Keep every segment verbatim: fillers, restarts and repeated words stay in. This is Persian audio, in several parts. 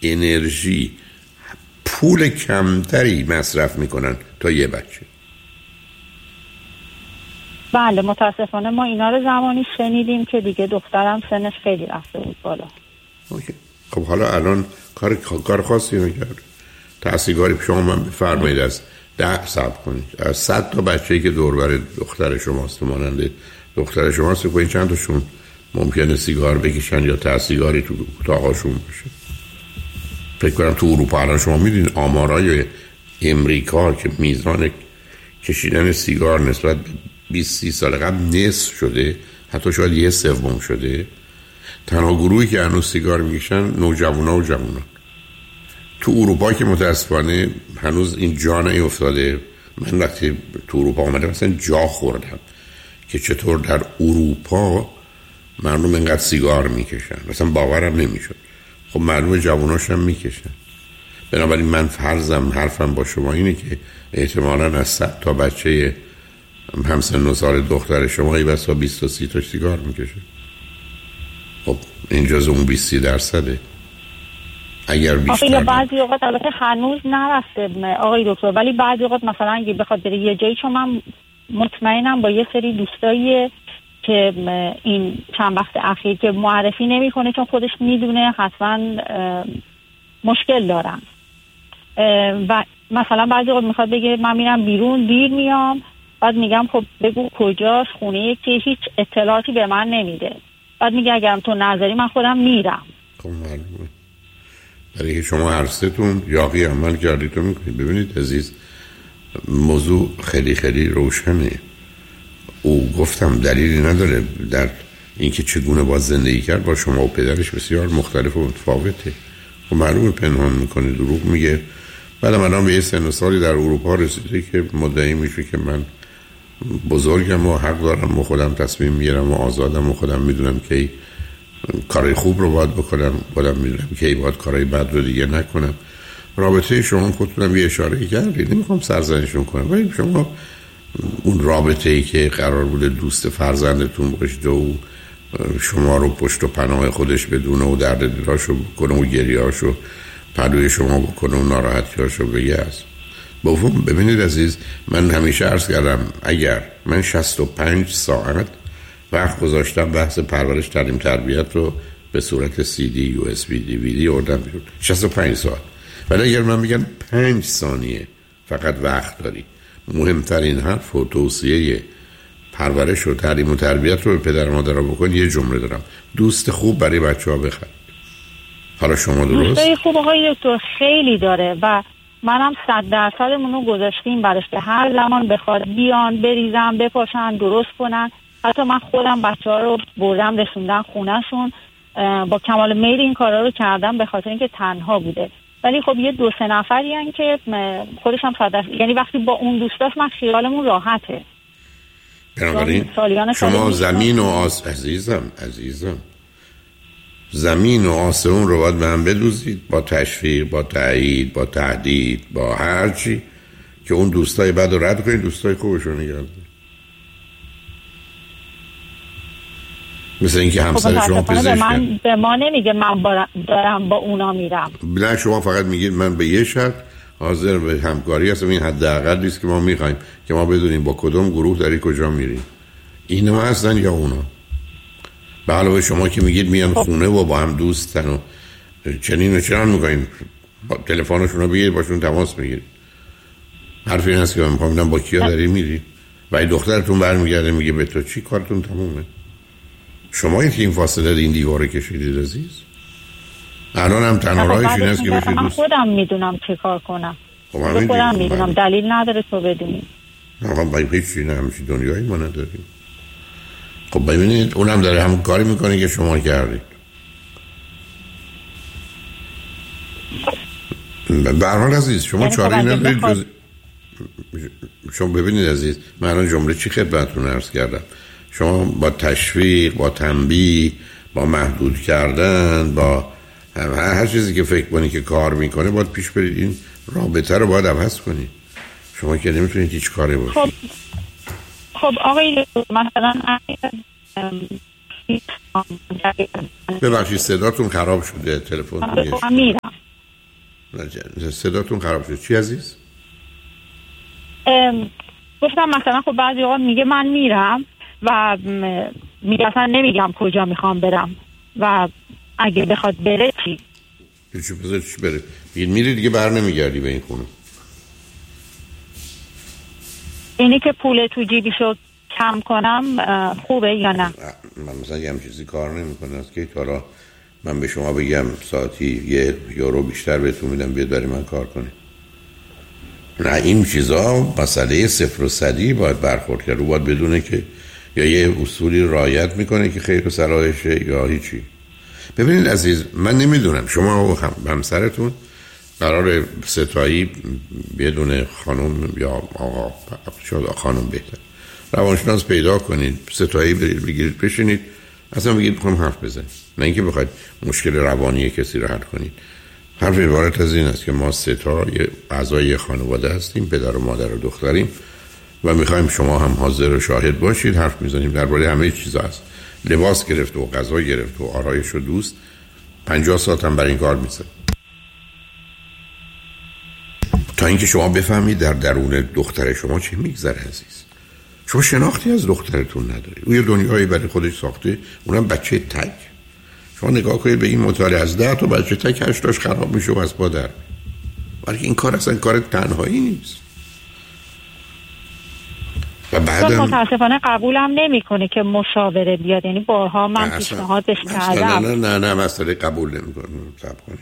انرژی، پول کمتری مصرف میکنن تا یه بچه. بله متاسفانه ما اینا رو زمانی شنیدیم که دیگه دخترم سنش خیلی رفته بود بالا. اوکی. خب حالا الان کار کار خاصی نکرد. تحصیلگاری شما من بفرمایید از ده صبر کنید از صد تا بچه‌ای که دور بر دختر شماست مانند دختر شماست که چند تاشون ممکنه سیگار بکشن یا تحصیلگاری تو اتاقشون باشه. فکر کنم تو اروپا الان شما میدونید آمارای امریکا که میزان کشیدن سیگار نسبت به بیست سی سال قبل نصف شده، حتی شاید یه سوم شده. تنها گروهی که هنوز سیگار میکشن نوجوانا و جوانان. تو اروپا که متاسفانه هنوز این جا نیفتاده. من وقتی تو اروپا آمدم مثلا جا خوردم که چطور در اروپا مردم اینقدر سیگار میکشن، مثلا باورم نمیشد. خب مردم جواناش هم میکشن. بنابراین من فرضم حرفم با شما اینه که احتمالاً از صد تا بچه همسن و سال دختر شما ای بسا بیست تا سی تا سیگار میکشه. خب این جز اون بیست درصده. اگر بیشتر یا بعضی اوقات البته هنوز نرفته آقای دکتر، ولی بعضی اوقات مثلا اگه بخواد بره یه جایی، چون من مطمئنم با یه سری دوستایی که این چند وقت اخیر که معرفی نمیکنه چون خودش میدونه حتما مشکل دارن و مثلا بعضی وقت میخواد بگه من میرم بیرون دیر میام، بعد میگم خب بگو کجاست، خونه که هیچ اطلاعاتی به من نمیده، بعد میگه اگرم تو نظری من خودم میرم. خب معلومه برای شما هر سه‌تون یاقی عمل کردید تو میکنید. ببینید عزیز، موضوع خیلی خیلی روشنه. او گفتم دلیلی نداره در اینکه چگونه با زندگی کرد با شما و پدرش بسیار مختلف و متفاوته. خب معلومه پنهان میکنه، دروغ میگه. بعد من به یه سن و سالی در اروپا رسیده که مدعی میشه که من بزرگم و حق دارم و خودم تصمیم میگیرم و آزادم و خودم میدونم که کارهای خوب رو باید بکنم، خودم میدونم که باید کارهای بد رو دیگه نکنم. رابطه شما خودتونم یه اشاره کردید، نمیخوام سرزنشون کنم، ولی شما اون رابطه ای که قرار بوده دوست فرزندتون باشید و شما رو پشت و پناه خودش بدونه و درد دلاشو بکنه و گریهاشو پدوی شما بکنه و ناراحتیاشو بگه است. بفهم ببینید عزیز، من همیشه عرض کردم اگر من شصت و پنج ساعت وقت گذاشتم بحث پرورش تعلیم تربیت رو به صورت سی دی یو اس بی دی وی دی آوردم بیرون، شصت و پنج ساعت، ولی اگر من میگم پنج ثانیه فقط وقت داری، مهمترین حرف و توصیه پرورش و تعلیم و تربیت رو به پدر مادر رو بکن، یه جمله دارم: دوست خوب برای بچه‌ها بخر. حالا شما درست؟ دوستای خوب آقای دکتر خیلی داره و منم صد درصدمون رو گذاشتیم براش که هر زمان بخواد بیان بریزن بپاشن درست کنن. حتی من خودم بچه‌ها رو بردم رسوندم خونه‌شون، با کمال میل این کارا رو کردم به خاطر اینکه تنها بوده. ولی خب یه دو سه نفری هن که خودش هم صد، یعنی وقتی با اون دوستاش من خیالمون راحته. بنابراین شما زمین و آس عزیزم عزیزم زمین و آسمون رو باید به هم بدوزید، با تشویق، با تایید، با تهدید، با هر چی که اون دوستای بد رو رد کنید، دوستای خوبش رو نگه دارید. مثل اینکه همسر خب شما پزشکه، به من به ما نمیگه من دارم با اونا میرم. نه، شما فقط میگید من به یه شرط حاضر به همکاری هستم. این حداقل نیست که ما میخوایم که ما بدونیم با کدوم گروه داری کجا میریم. اینا هستن یا اونا؟ به علاوه شما که میگید میان خونه و با هم دوستن و چنین و چنان میکنین، تلفنشون رو بگیرید باشون تماس بگیرید. حرف این هست که من میخوام با کیا داری میری و این دخترتون برمیگرده میگه به تو چی کارتون تمومه. شما این فاصله این دیواره کشیدید عزیز. الان هم تنها راهش این است که بشه دوست. من خودم میدونم چه کار کنم. خب خودم میدونم، دلیل نداره تو بدونی. آقا باید هیچی نه، همیشه دنیایی ما نداریم. خب ببینید اونم داره همون کاری میکنه که شما کردید. به هر حال عزیز شما چاره‌ای ندارید جز شما ببینید عزیز، من الان جمله چی خدمتتون عرض کردم. شما با تشویق، با تنبیه، با محدود کردن، با هر, هر چیزی که فکر کنی که کار میکنه باید پیش برید. این رابطه رو باید عوض کنید. شما که نمیتونید هیچ کاری باشید. خب خب آقای مثلا ببخشید صداتون خراب شده، تلفن میرم صداتون خراب شد. چی عزیز؟ گفتم مثلا خب بعضی اوقات میگه من میرم و میگه اصلا نمیگم کجا میخوام برم و اگه بخواد بره چی؟ چی بذار چی بره؟ میری دیگه بر نمیگردی به این خونه. اینی که پول تو جیبیشو کم کنم خوبه یا نه؟ من مثلا یه هم چیزی کار نمیکنه از که تا من به شما بگم ساعتی یه یورو بیشتر بهتون میدم بیاد برای من کار کنی. نه این چیزا مسئله صفر و صدی باید برخورد کرد. رو باید بدونه که یا یه اصولی رعایت میکنه که خیر و صلاحشه یا هیچی. ببینید عزیز، من نمیدونم شما و همسرتون قرار ستایی بدون خانم یا آقا، شاید خانم بهتر، روانشناس پیدا کنید، ستایی برید بگیرید بشینید اصلا بگید بخوام حرف بزنید، نه اینکه بخواید مشکل روانی کسی رو حل کنید. حرف عبارت از این است که ما سه تا اعضای خانواده هستیم، پدر و مادر و دختریم و میخوایم شما هم حاضر و شاهد باشید. حرف میزنیم درباره همه چیزا است، لباس گرفت و غذا گرفت و آرایش و دوست. پنجاه ساعت هم برای این کار میزنیم تا اینکه شما بفهمید در درون دختر شما چه میگذره. عزیز، شما شناختی از دخترتون ندارید، او یه دنیایی برای خودش ساخته، اونم بچه تک. شما نگاه کنید به این مطالعه، از ده تا بچه تک هشتاش خراب میشه و از پا در، ولی این کار اصلا کار تنهایی نیست. و بعدم متاسفانه قبولم نمیکنه که مشاوره بیاد، یعنی بارها من پیشنهاد بهش کردم. نه نه نه مسئله قبول نمیکنه. صبر کنید،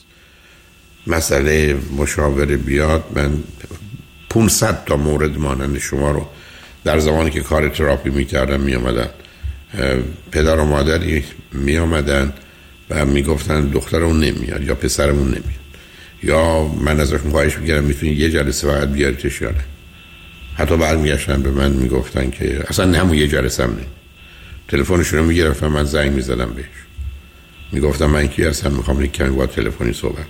مسئله مشاوره بیاد. من پانصد تا مورد مانند شما رو در زمانی که کار تراپی میکردم میامدن پدر و مادری میامدن و میگفتن دخترمون نمیاد یا پسرمون نمیاد، یا من ازشون خواهش میکردم میتونید یه جلسه فقط بیاریدش یا نه. حتی برمیگشتن به من میگفتن که اصلا همون یه جلسه هم نه. تلفنشون رو میگرفتم، من زنگ میزدم بهش، میگفتم من کی هستم، میخوام یک کمی با تلفنی صحبت.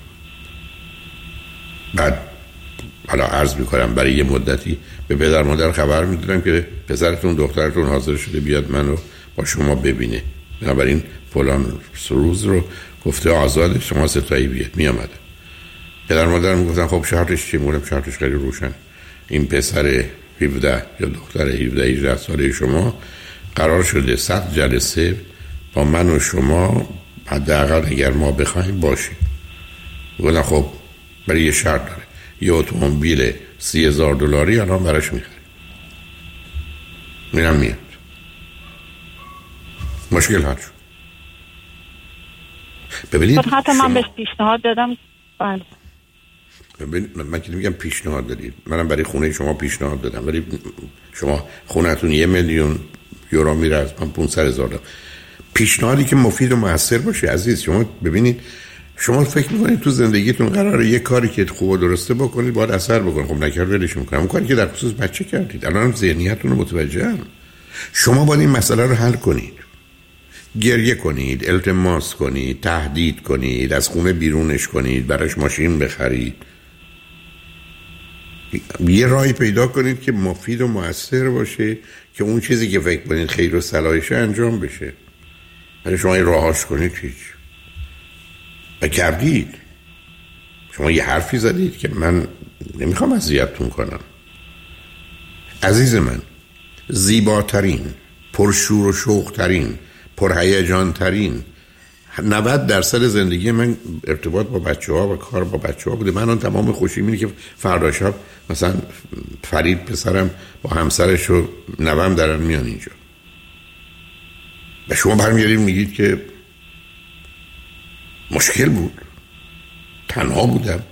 بعد حالا عرض میکنم برای یه مدتی به پدر مادر خبر میدادم که پسرتون دخترتون حاضر شده بیاد منو با شما ببینه، بنابراین فلان روز رو گفته آزاده، شما ستایی بیاد. میامدن پدر مادر میگفتن خب شرطش چیه؟ مولم شرطش خیلی روشن، این پسر هفده یا دختر هفده هجده ساله شما قرار شده صد جلسه با من و شما حداقل اگر ما بخوایم باشیم. گفتن خب برای یه شرط داره، یه اتومبیل سی هزار دلاری الان براش میخریم، میرم میاد، مشکل حل شد. ببینید حتی من بهش پیشنهاد دادم. بله ببینید من که نمیگم پیشنهاد دادید، منم برای خونه شما پیشنهاد دادم، ولی شما خونه‌تون یه میلیون یورو میره، از من پانصد هزار دلار. پیشنهادی که مفید و موثر باشه عزیز. شما ببینید شما فکر میکنید تو زندگیتون قراره یه کاری که خوب و درسته بکنید باید اثر بکنه، خب نکرد ولش میکنم. اون کاری که در خصوص بچه کردید، الان ذهنیتتون رو متوجهم. شما باید این مسئله رو حل کنید، گریه کنید، التماس کنید، تهدید کنید، از خونه بیرونش کنید، براش ماشین بخرید، یه راهی پیدا کنید که مفید و موثر باشه که اون چیزی که فکر کنید خیر و صلاحشه انجام بشه. ولی شما این راهاش کنید هیچ و کردید. شما یه حرفی زدید که من نمیخوام اذیتتون کنم. عزیز من، زیباترین، پرشور و شوقترین، پرهیجان ترین نود درصد زندگی من ارتباط با بچه ها و کار با بچه ها بوده. من اون تمام خوشیم اینه که فردا شب مثلا فرید پسرم با همسرش و نوام دارن میان اینجا و شما برمیارید میگید که مشکل بود، تنها بودم.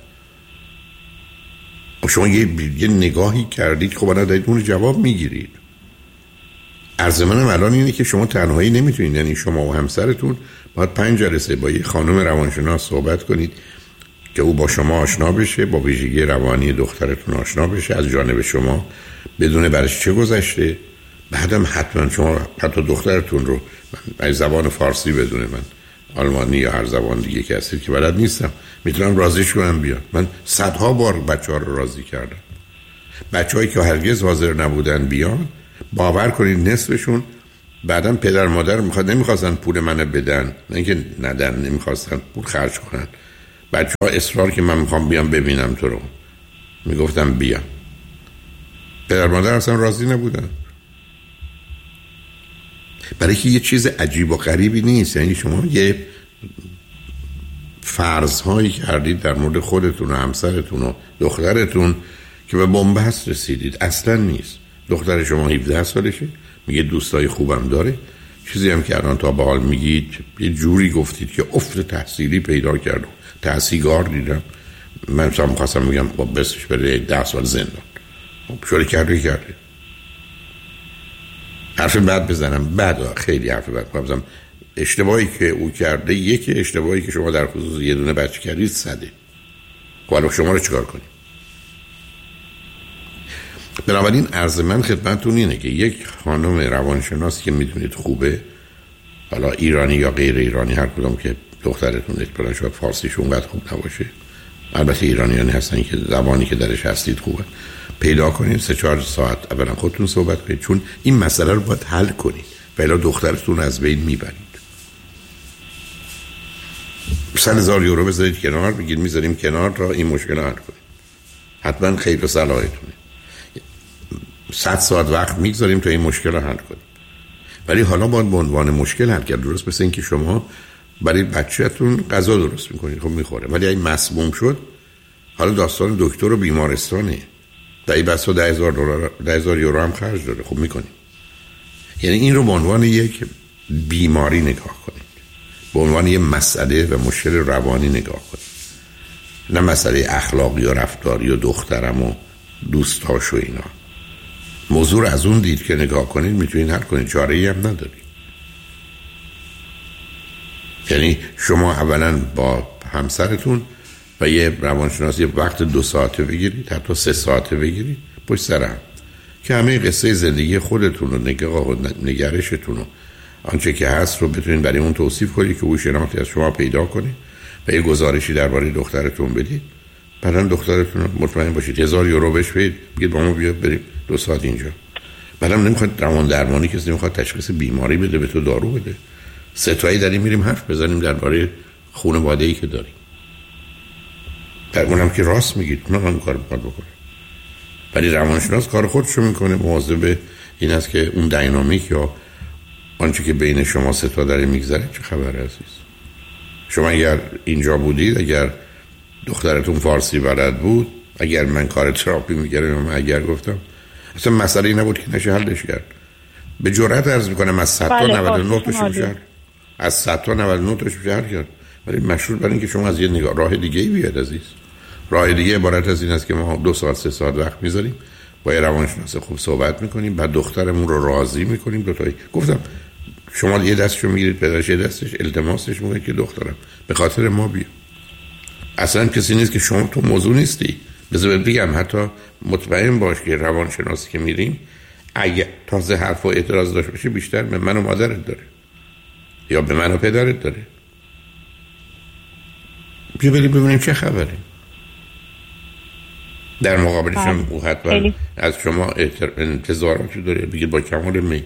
شما یه, یه نگاهی کردید، خب الان دارید اون جواب میگیرید. عرض منم الان اینه که شما تنهایی نمیتونید، یعنی شما و همسرتون باید پنج جلسه با یه خانم روانشناس صحبت کنید که او با شما آشنا بشه، با ویژگی روانی دخترتون آشنا بشه، از جانب شما بدون برش چه گذشته. بعدم حتما شما حتی دخترتون رو از زبان فارسی بدونه، من آلمانی یا هر زبان دیگه که هستید که بلد نیستم، میتونم راضیش کنم بیاد. من صدها بار بچه ها رو راضی کردم. بچه هایی که هرگز حاضر نبودن بیان، باور کنید نصفشون بعدم پدر مادر میخواد نمیخواستن پول منو بدن، نه اینکه ندن، نمیخواستن پول خرج کنن، بچه ها اصرار که من میخوام بیام ببینم تو رو، میگفتم بیام. پدر مادر اصلا راضی نبودن، برای که یه چیز عجیب و غریبی نیست. یعنی شما یه فرض‌هایی کردید در مورد خودتون و همسرتون و دخترتون که به بن‌بست رسیدید. اصلا نیست. دختر شما هفده سالشه، میگه دوستای خوبم داره، چیزی هم که الان تا به حال میگید یه جوری گفتید که افت تحصیلی پیدا کرد و تحصیلگار دیدم. من مثلا می‌خواستم میگم با بسش بره ده سال زندان، شوری کرده کرده حرف بد بزنم بعد خیلی حرف بد بزنم. اشتباهی که او کرده یکی، اشتباهی که شما در خصوص یه دونه بچه کردید صده. حالا شما رو چیکار کنیم؟ بنابراین عرض من خدمتتون اینه که یک خانم روانشناس که میدونید خوبه، حالا ایرانی یا غیر ایرانی، هر کدوم که دخترتون احتمالاً شاید فارسیش اونقدر خوب نباشه، البته ایرانیانی هستن که زبانی که درش هستید خوبه، پیدا کنید سه چهار ساعت اولا خودتون صحبت کنید، چون این مسئله رو باید حل کنید و الا دخترتون از بین میبرید. صد هزار یورو بذارید کنار، بگید میذاریم کنار تا این مشکل رو حل کنید، حتما خیر و صلاحتونه. صد ساعت وقت میگذاریم تا این مشکل رو حل کنیم، ولی حالا باید به عنوان مشکل حل کرد. درست مثل این که شما برای بچه‌تون غذا درست میکنید، خب میخوره، ولی اگه مسموم شد حالا داستان دکتر و بیمارستانه، دایی بسا ده هزار دلار ده هزار یورو هم خرج داره، خب میکنیم. یعنی این رو به عنوان یک بیماری نگاه کنید، به عنوان یک مسئله و مشکل روانی نگاه کنید، نه مسئله اخلاقی و رفتاری و دخترم و دوستاش و اینا. موضوع از اون دید که نگاه کنید میتونید حل کنید، چاره ای هم ندارید. یعنی شما اولا با همسرتون و یه روانشناس یه وقت دو ساعته بگیرید، حتی سه ساعته بگیرید پشت سر هم، که همه قصه زندگی خودتون و نگاه و نگرشتون و آنچه که هست رو بتونید برای اون توصیف کنید که او شناختی از شما پیدا کنید و یه گزارشی درباره دخترتون بدید. بعداً دخترتون رو مطمئن باشید هزار یورو بهش بدید، بگید با ما بیا بریم دو ساعت اینجا. بعدم نمیخواد روان درمانی، کسی نمیخواد تشخیص بیماری بده به تو دارو بده. سه تایی داریم میریم حرف بزنیم درباره خانواده‌ای که داریم. در اونم که راست میگید، من هم کار میخواد بکنه، ولی روانشناس کار خودشو میکنه، مواظب این است که اون دینامیک یا آنچه که بین شما سه تا داره میگذره چه خبره عزیز. شما اگر اینجا بودید، اگر دخترتون فارسی بلد بود، اگر من کار تراپی میکردم، اگر گفتم اصلا مسئله نبود که نشه حلش کرد. به جرئت عرض میکنم از صد تا نود و نه تاش میشه، از صد تا نود و نه تاش میشه حل کرد، ولی مشروط بر این که شما از یه نگاه راه دیگه ای بیاد عزیز. راه دیگه عبارت از این است که ما دو ساعت سه ساعت وقت میذاریم با یه روانشناس خوب صحبت میکنیم، بعد دخترمون رو راضی میکنیم. دو تایی گفتم شما یه دستشو میگیرید پدرش، یه دستش التماسش میکنید که دخترم به خاطر ما بیا. اصلا کسی نیست که شما تو موضوع نیستی. بذار بگم حتی مطمئن باش که روانشناسی که میریم اگه تازه حرف و اعتراض داشت باشه بیشتر به من و مادرت داره یا به من و پدرت داره. بیا بریم ببینیم چه خبره. در مقابلش هم او حتما از شما انتظاراتی داره، بگید با کمال میل.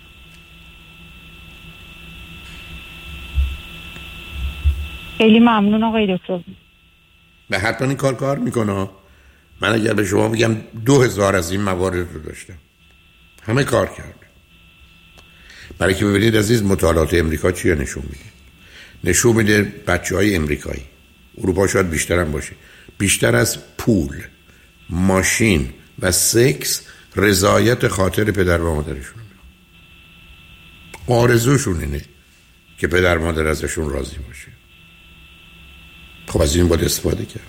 خیلی ممنون آقای دکتر. به حتما این کار کار میکنه. من اگر به شما بگم دو هزار از این موارد رو داشتم، همه کار کرد. برای که ببینید عزیز مطالعات امریکا چیه نشون میده. نشون میده بچه های امریکایی، اروپا شاید بیشتر هم باشه، بیشتر از پول، ماشین و سکس رضایت خاطر پدر و مادرشون. آرزوشون اینه که پدر مادر ازشون راضی باشه. خب از این باید استفاده کرد.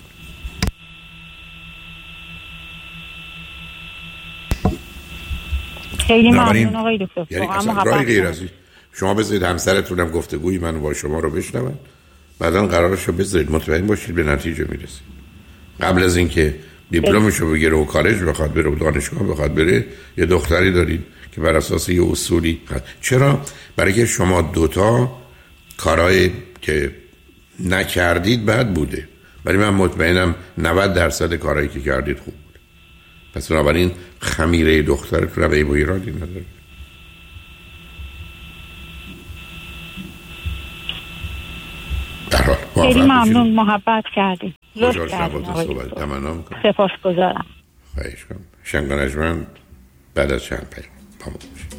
خیلی ممنون آقای دکتر. یعنی اصلا رای غیر از این شما بذارید همسرتونم گفتگوی من با شما رو بشنون، بعداً قرارش رو بذارید مطمئن باشید به نتیجه میرسید. قبل از اینکه دیپلمشو بگیره و کالج بخواد بره و دانشگاه بخواد بره، یه دختری دارید که بر اساس یه اصولی خد. چرا؟ برای که شما دوتا کارهای که نکردید بد بوده، ولی من مطمئنم نود درصد کارهایی که کردید خوب بود. پس بنابراین خمیره دخترتون رو عیب و ایرادی نداره. در حال خیلی ممنون، محبت کردید. لطف کردید. تمنا می‌کنم. سپاسگزارم. خواهش کنم. شنگانجمن بعد از چند پیام با ما باشید.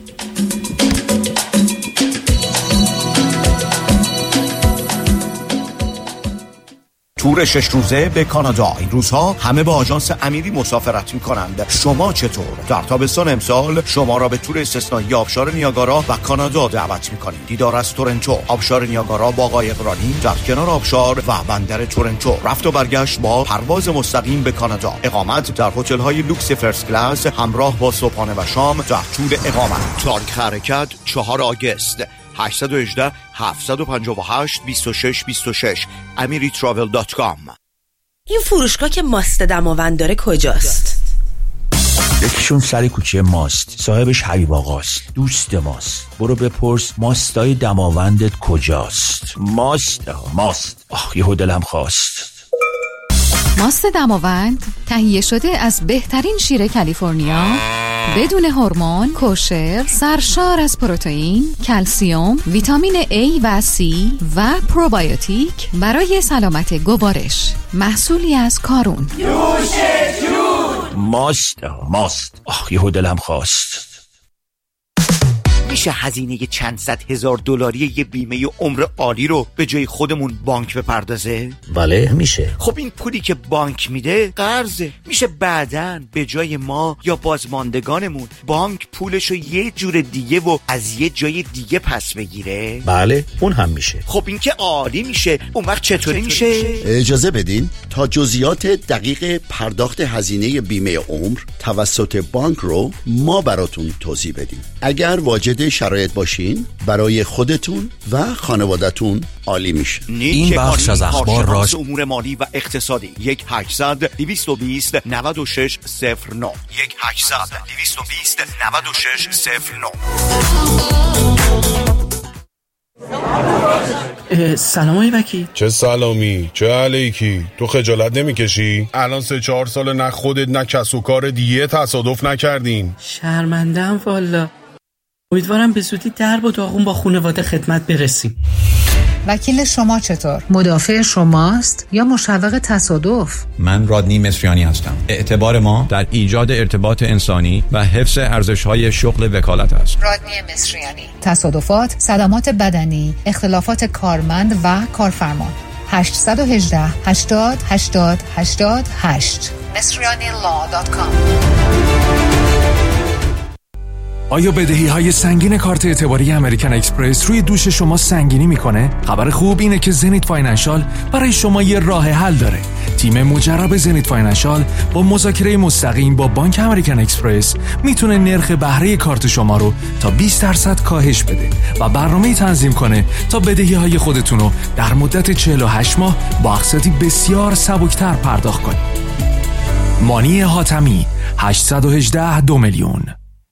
تور شش روزه به کانادا. این روزها همه با آژانس امیری مسافرت می‌کنند. شما چطور؟ در تابستان امسال شما را به تور استثنایی آبشار نیاگارا و کانادا دعوت می‌کنیم. دیدار از تورنتو، آبشار نیاگارا با قایقرانی در کنار آبشار و بندر تورنتو. رفت و برگشت با پرواز مستقیم به کانادا. اقامت در هتل‌های لوکس فرست کلاس همراه با صبحانه و شام در طول اقامت. تاریخ حرکت چهارم آگوست. هشت یک هشت هفت پنج هشت دو شش دو شش امری تراول دات کام. این فروشگاه که ماست دماوند داره کجاست؟ یکیشون سر کوچه ماست، صاحبش حبیب آقاست، دوست ماست. برو بپرس ماستای دماوندت کجاست. ماست ماست آخ یهو دلم خواست. ماست دماوند تهیه شده از بهترین شیر کالیفرنیا، بدون هورمون، کوشر، سرشار از پروتئین، کلسیم، ویتامین A و C و پروبیوتیک برای سلامت گوارش. محصولی از کارون. نوش جون. ماست ماست آخ یهو دلم خواست. میشه هزینه چند صد هزار دلاری یه بیمه عمر عالی رو به جای خودمون بانک بپردازه؟ بله میشه. خب این پولی که بانک میده قرضه. میشه بعدن به جای ما یا بازماندگانمون بانک پولشو یه جور دیگه و از یه جای دیگه پس بگیره؟ بله اون هم میشه. خب این که عالی میشه. اون وقت چطوری میشه؟ اجازه بدین تا جزئیات دقیق پرداخت هزینه بیمه عمر توسط بانک رو ما براتون توضیح بدیم. اگر واجد شرایط باشین برای خودتون و خانوادتون عالی میشه. این بخش از اخبار راست امور مالی و اقتصادی. یک هشتصد دویست و بیست نود و شش صفر نه یک هشتصد دویست و بیست نود و شش صفر نه. سلام آقای وکیل. چه سلامی چه علیکی؟ تو خجالت نمیکشی؟ الان سه چهار سال نه خودت نه کس و کار دیگه تصادف نکردین. شرمنده‌ام والا. امیدوارم به زودی درب و داغون با خانواده خدمت برسیم. وکیل شما چطور؟ مدافع شماست یا مشوق تصادف؟ من رادنی مصریانی هستم. اعتبار ما در ایجاد ارتباط انسانی و حفظ ارزش‌های شغل وکالت است. رادنی مصریانی. تصادفات، صدمات بدنی، اختلافات کارمند و کارفرما. هشت یک هشت هشتاد هشتاد هشتاد هشت مصریانی لا دات کام. آیا بدهی های سنگین کارت اعتباری امریکن اکسپرس روی دوش شما سنگینی میکنه؟ خبر خوب اینه که زنیت فاینانشال برای شما یه راه حل داره. تیم مجرب زنیت فاینانشال با مذاکره مستقیم با بانک امریکن اکسپرس میتونه نرخ بهره کارت شما رو تا بیست درصد کاهش بده و برنامه‌ای تنظیم کنه تا بدهی های خودتون رو در مدت چهل و هشت ماه با اقساطی بسیار سبکتر پرداخت کنید. مانی حاتمی هشت یک هشت دو میلیون.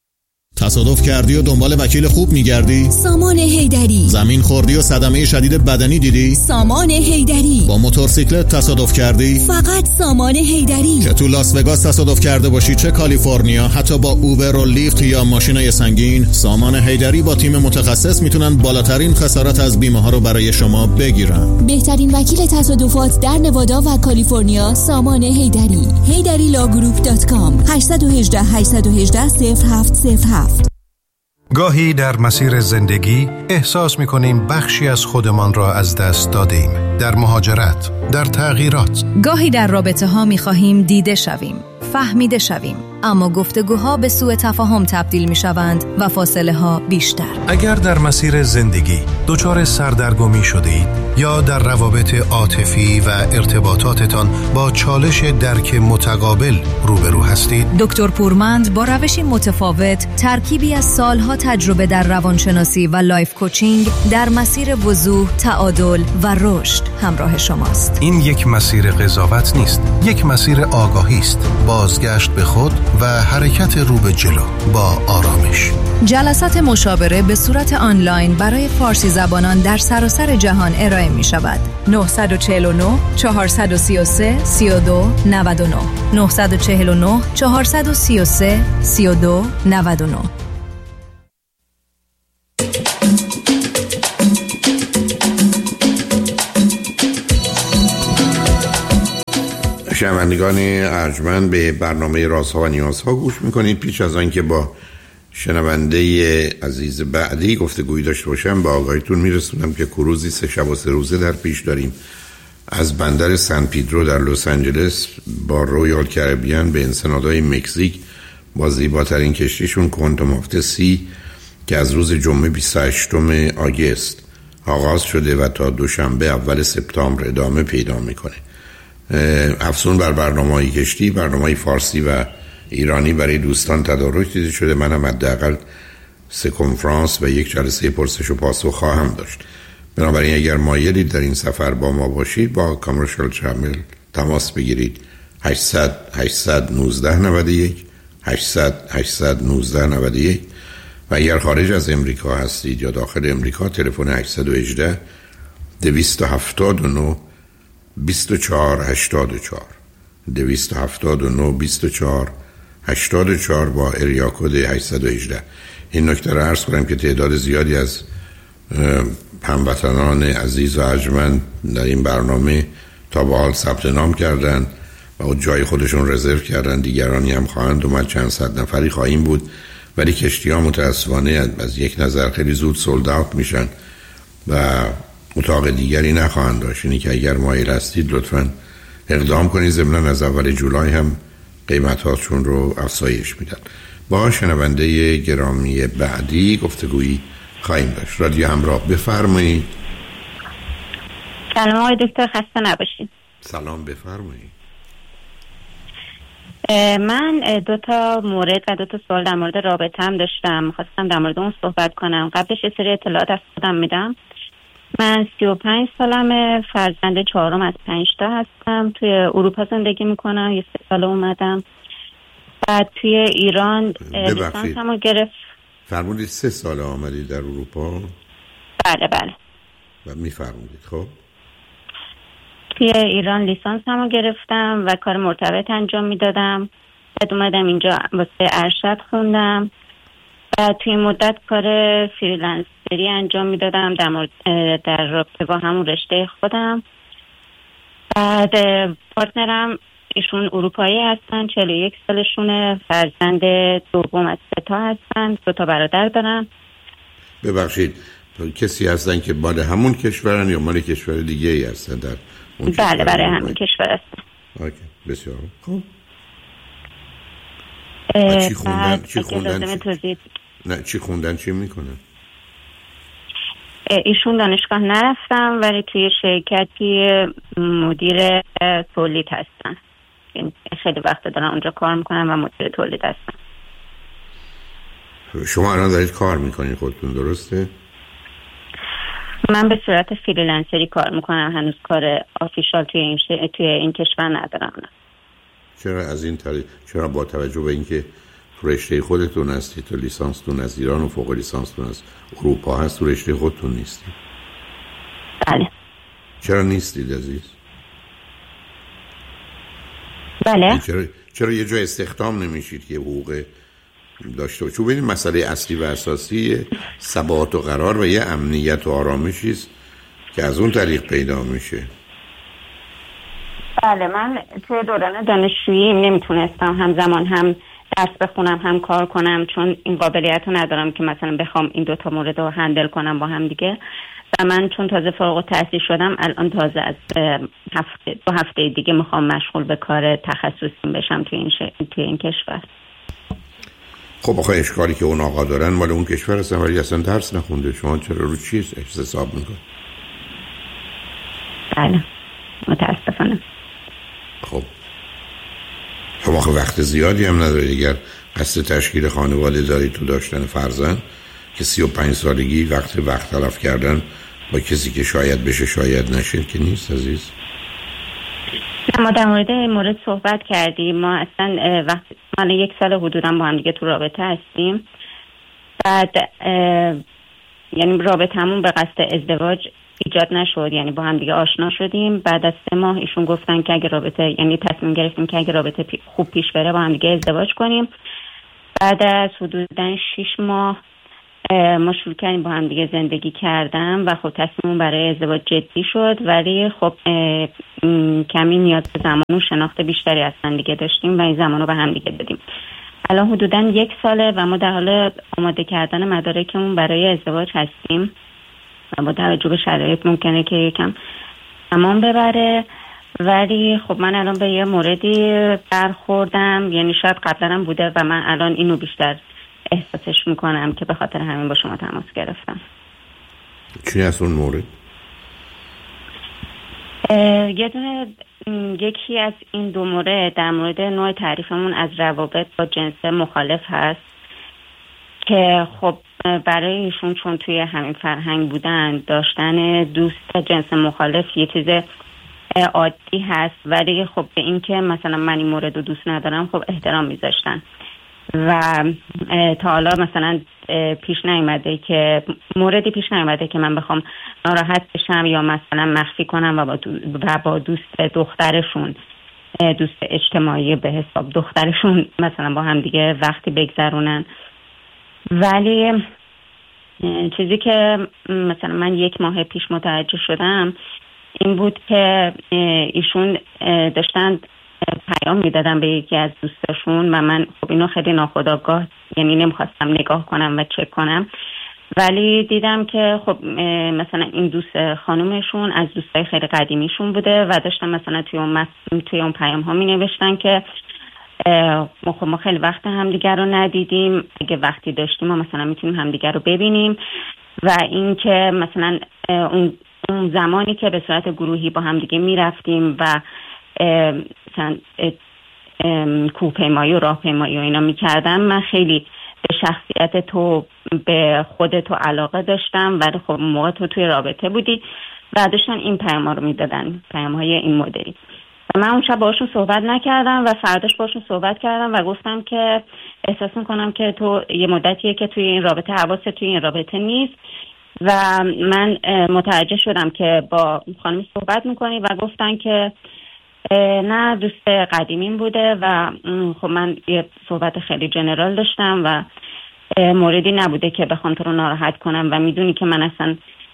تصادف کردی و دنبال وکیل خوب میگردی؟ سامان حیدری. زمین خوردی و صدمه شدید بدنی دیدی؟ سامان حیدری. با موتورسیکلت تصادف کردی؟ فقط سامان حیدری. چه تو لاس وگاس تصادف کرده باشی چه کالیفرنیا، حتی با اوبر و لیفت یا ماشینای سنگین، سامان حیدری با تیم متخصص میتونن بالاترین خسارت از بیمه ها رو برای شما بگیرن. بهترین وکیل تصادفات در نوادا و کالیفرنیا سامان حیدری. حیدری لاگروپ دات کام هشت یک هشت هشت یک هشت صفر هفت صفر هفت. گاهی در مسیر زندگی احساس می‌کنیم بخشی از خودمان را از دست دادیم. در مهاجرت، در تغییرات. گاهی در رابطه‌ها می‌خواهیم دیده شویم، فهمیده شویم، اما گفتگوها به سوء تفاهم تبدیل می‌شوند و فاصله‌ها بیشتر. اگر در مسیر زندگی دچار سردرگمی شدید یا در روابط عاطفی و ارتباطاتتان با چالش درک متقابل روبرو هستید، دکتر پورمند با روشی متفاوت، ترکیبی از سالها تجربه در روانشناسی و لایف کوچینگ در مسیر وضوح، تعادل و رشد همراه شماست. این یک مسیر قضاوت نیست، یک مسیر آگاهی است، بازگشت به خود و حرکت رو به جلو با آرامش. جلسات مشاوره به صورت آنلاین برای فارسی زبانان در سراسر جهان ارائه می شود. نه چهار نه چهار سه سه سه دو نه نه نه چهار نه چهار سه سه سه دو نه نه. شنوندگان ارجمند به برنامه رازها و نیازها گوش میکنید. پیش از آن که با شنونده عزیز بعدی گفتگویی داشته باشم با آگاهیتون میرسونم که کروزی سه شب و سه روزه در پیش داریم از بندر سن پیدرو در لس آنجلس با رویال کربیان به انسنادهای مکزیک با زیباترین کشتیشون کوانتوم آف دی سی که از روز جمعه بیست و هشتم آگوست آغاز شده و تا دوشنبه اول سپتامبر ادامه پیدا میکنه. افزون بر برنامه‌های کشتی، برنامه‌های فارسی و ایرانی برای دوستان تدارک دیده شده. منم حداقل سه کنفرانس و یک جلسه پرسش و پاسخ خواهم داشت. بنابراین اگر مایلید در این سفر با ما باشید با کامرشال ترامل تماس بگیرید. هشتصد هشتصد نوزده نود و یک هشتصد هشتصد نوزده نود و یک و اگر خارج از امریکا هستید یا داخل امریکا تلفن هشتصد و هجده دویست و هفتاد و نه بیست و چهار هشتاد و چهار دویست و هفتاد و نه بیست و چهار هشتاد و چهار با اریا کد هشتصد و هجده. این نکته را عرض کنم که تعداد زیادی از هموطنان عزیز و ارجمند در این برنامه تا به حال ثبت نام کردند و جای خودشون رزرو کردن. دیگرانی هم خواهند اومد، چند صد نفری خواهیم بود، ولی کشتی ها متاسفانه از یک نظر خیلی زود سولد اوت میشن و اتاق دیگری نخواهند داشت. اینی که اگر مایل هستید لطفاً اقدام کنید. ضمناً از اول جولای هم قیمتاشون رو افزایش میدن. با شنونده گرامی بعدی گفتگویی خواهیم داشت. رادیو همراه، بفرمایید. سلام آقای دکتر، خسته نباشید. سلام، بفرمایید. من دو تا مورد و دو تا سوال در مورد رابطه هم داشتم، خواستم در مورد اون صحبت کنم. قبلش یه سری اطلاعات از خودم میدم. من سی و پنج سالمه، فرزند چهارم از پنج تا هستم. توی اروپا زندگی میکنم، یه سه سال اومدم. بعد توی ایران لیسانسمو گرفت. فرمودید سه سال آمدید در اروپا؟ بله بله. و میفرمودید خب؟ توی ایران لیسانسمو گرفتم و کار مرتبط انجام میدادم. بعد اومدم اینجا واسه ارشد خوندم. بعد توی مدت کار فریلنسری انجام میدادم در مورد در رابطه با همون رشته خودم. بعد پارتنرم ایشون اروپایی هستن، چهل و یک سالشونه، فرزند دوم از سه تا هستن، دو تا برادر دارم. ببخشید کسی هستن که مال همون کشورن یا مال کشور دیگه ای هستن در اون؟ بله برای همون کشور هستن. اوکی، بسیار خوب. چی خوندن؟ چی خوندن؟ چی... نه چی خوندن؟ چی میکنن؟ ایشون دانشگاه نرفتم ولی توی شرکتی مدیر تولید هستن. خیلی وقت دارم اونجا کار میکنم و مدیر تولید هستم. شما الان دارید کار میکنید خودتون، درسته؟ من به صورت فریلنسری کار میکنم، هنوز کار آفیشال توی این, ش... توی این کشور ندارم. چرا از این طریق؟ چرا با توجه به اینکه رشته خودتون هستید تو لیسانستون از ایران و فوق لیسانستون از اروپا هست، تو رشته خودتون نیستید؟ بله. چرا نیستید عزیز؟ بله. چرا چرا یه جای استخدام نمیشید که حقوق داشته باشید؟ چون ببینید مسئله اصلی و اساسی ثبات و قرار و یه امنیت و آرامشی است که از اون طریق پیدا میشه. بله، من توی دوران دانشجویی نمیتونستم همزمان هم درس بخونم هم کار کنم، چون این قابلیت رو ندارم که مثلا بخوام این دوتا مورد رو هندل کنم با هم دیگه. و من چون تازه فارغ التحصیل شدم، الان تازه از هفته دو هفته دیگه میخوام مشغول به کار تخصصی بشم توی این, ش... توی این کشور. خب آخه اشکالی که اون آقا دارن مال اون کشور هستن ولی اصلا درس نخونده. شما چرا رو چی حساب میکنید؟ بله متاسفانه. خب شما آخه وقت زیادی هم ندارید. اگر قصد تشکیل خانواده دارید تو داشتن فرزند که سی و پنج سالگی وقت وقت تلف کردن با کسی که شاید بشه شاید نشه که نیست عزیز. ما در مورد این مورد صحبت کردیم. ما اصلا وقت من یک سال حدوداً با هم دیگه تو رابطه هستیم. بعد یعنی رابطمون به قصد ازدواج ایجاد نشد، یعنی با هم دیگه آشنا شدیم. بعد از سه ماه ایشون گفتن که اگه رابطه، یعنی تصمیم گرفتیم که اگه رابطه خوب پیش بره با هم دیگه ازدواج کنیم. بعد از حدوداً شش ماه ما شروع کردیم با هم دیگه زندگی کردم و خب تصمیمون برای ازدواج جدی شد، ولی خب کمی نیاز به زمان و شناخت بیشتری از هم دیگه داشتیم و این زمان رو به هم دیگه دادیم. الان حدوداً یک ساله و ما در حال آماده کردن مدارکمون برای ازدواج هستیم و با توجه به شرایط ممکنه که یکم زمان ببره، ولی خب من الان به یه موردی برخوردم، یعنی شاید قبلا هم بوده و من الان اینو بیشتر احساسش میکنم که به خاطر همین با شما تماس گرفتم. چی از اون مورد؟ یه دونه یکی از این دو مورد در مورد نوع تعریفمون از روابط با جنس مخالف هست که خب برای ایشون چون توی همین فرهنگ بودن داشتن دوست جنس مخالف یه چیز عادی هست، ولی خب به این که مثلا من این مورد رو دوست ندارم خب احترام میذاشتن و تا حالا مثلا پیش نیومده که موردی پیش نیومده که من بخوام ناراحت بشم یا مثلا مخفی کنم و با, دو و با دوست دخترشون، دوست اجتماعی به حساب دخترشون مثلا با هم دیگه وقتی بگذرونن. ولی چیزی که مثلا من یک ماه پیش متوجه شدم این بود که ایشون داشتن پیام میدادن به یکی از دوستاشون و من خب اینو خیلی ناخودآگاه، یعنی نمیخواستم نگاه کنم و چک کنم، ولی دیدم که خب مثلا این دوست خانومشون از دوستای خیلی قدیمیشون بوده و داشتن مثلا توی اون توی اون پیام ها می نوشتن که ما خب ما خیلی وقت همدیگر رو ندیدیم، اگه وقتی داشتیم ما مثلا میتونیم همدیگر رو ببینیم و این که مثلا اون اون زمانی که به صورت گروهی با همدیگه میرفتیم و مثلا کوهپیمایی و راهپیمایی و اینا میکردم، من خیلی به شخصیت تو به خودت تو علاقه داشتم، ولی خب موقع تو توی رابطه بودی و داشتن این پیام ها رو میدادن، پیام های این مدلی. و من اون شب باشون صحبت نکردم و فرداش باشون صحبت کردم و گفتم که احساس میکنم که تو یه مدتیه که توی این رابطه حواست توی این رابطه نیست و من متوجه شدم که با خانم صحبت میکنی و گفتن که نه دوست قدیمیم بوده و خب من یه صحبت خیلی جنرال داشتم و موردی نبوده که بخوام تو رو ناراحت کنم و میدونی که من اصلا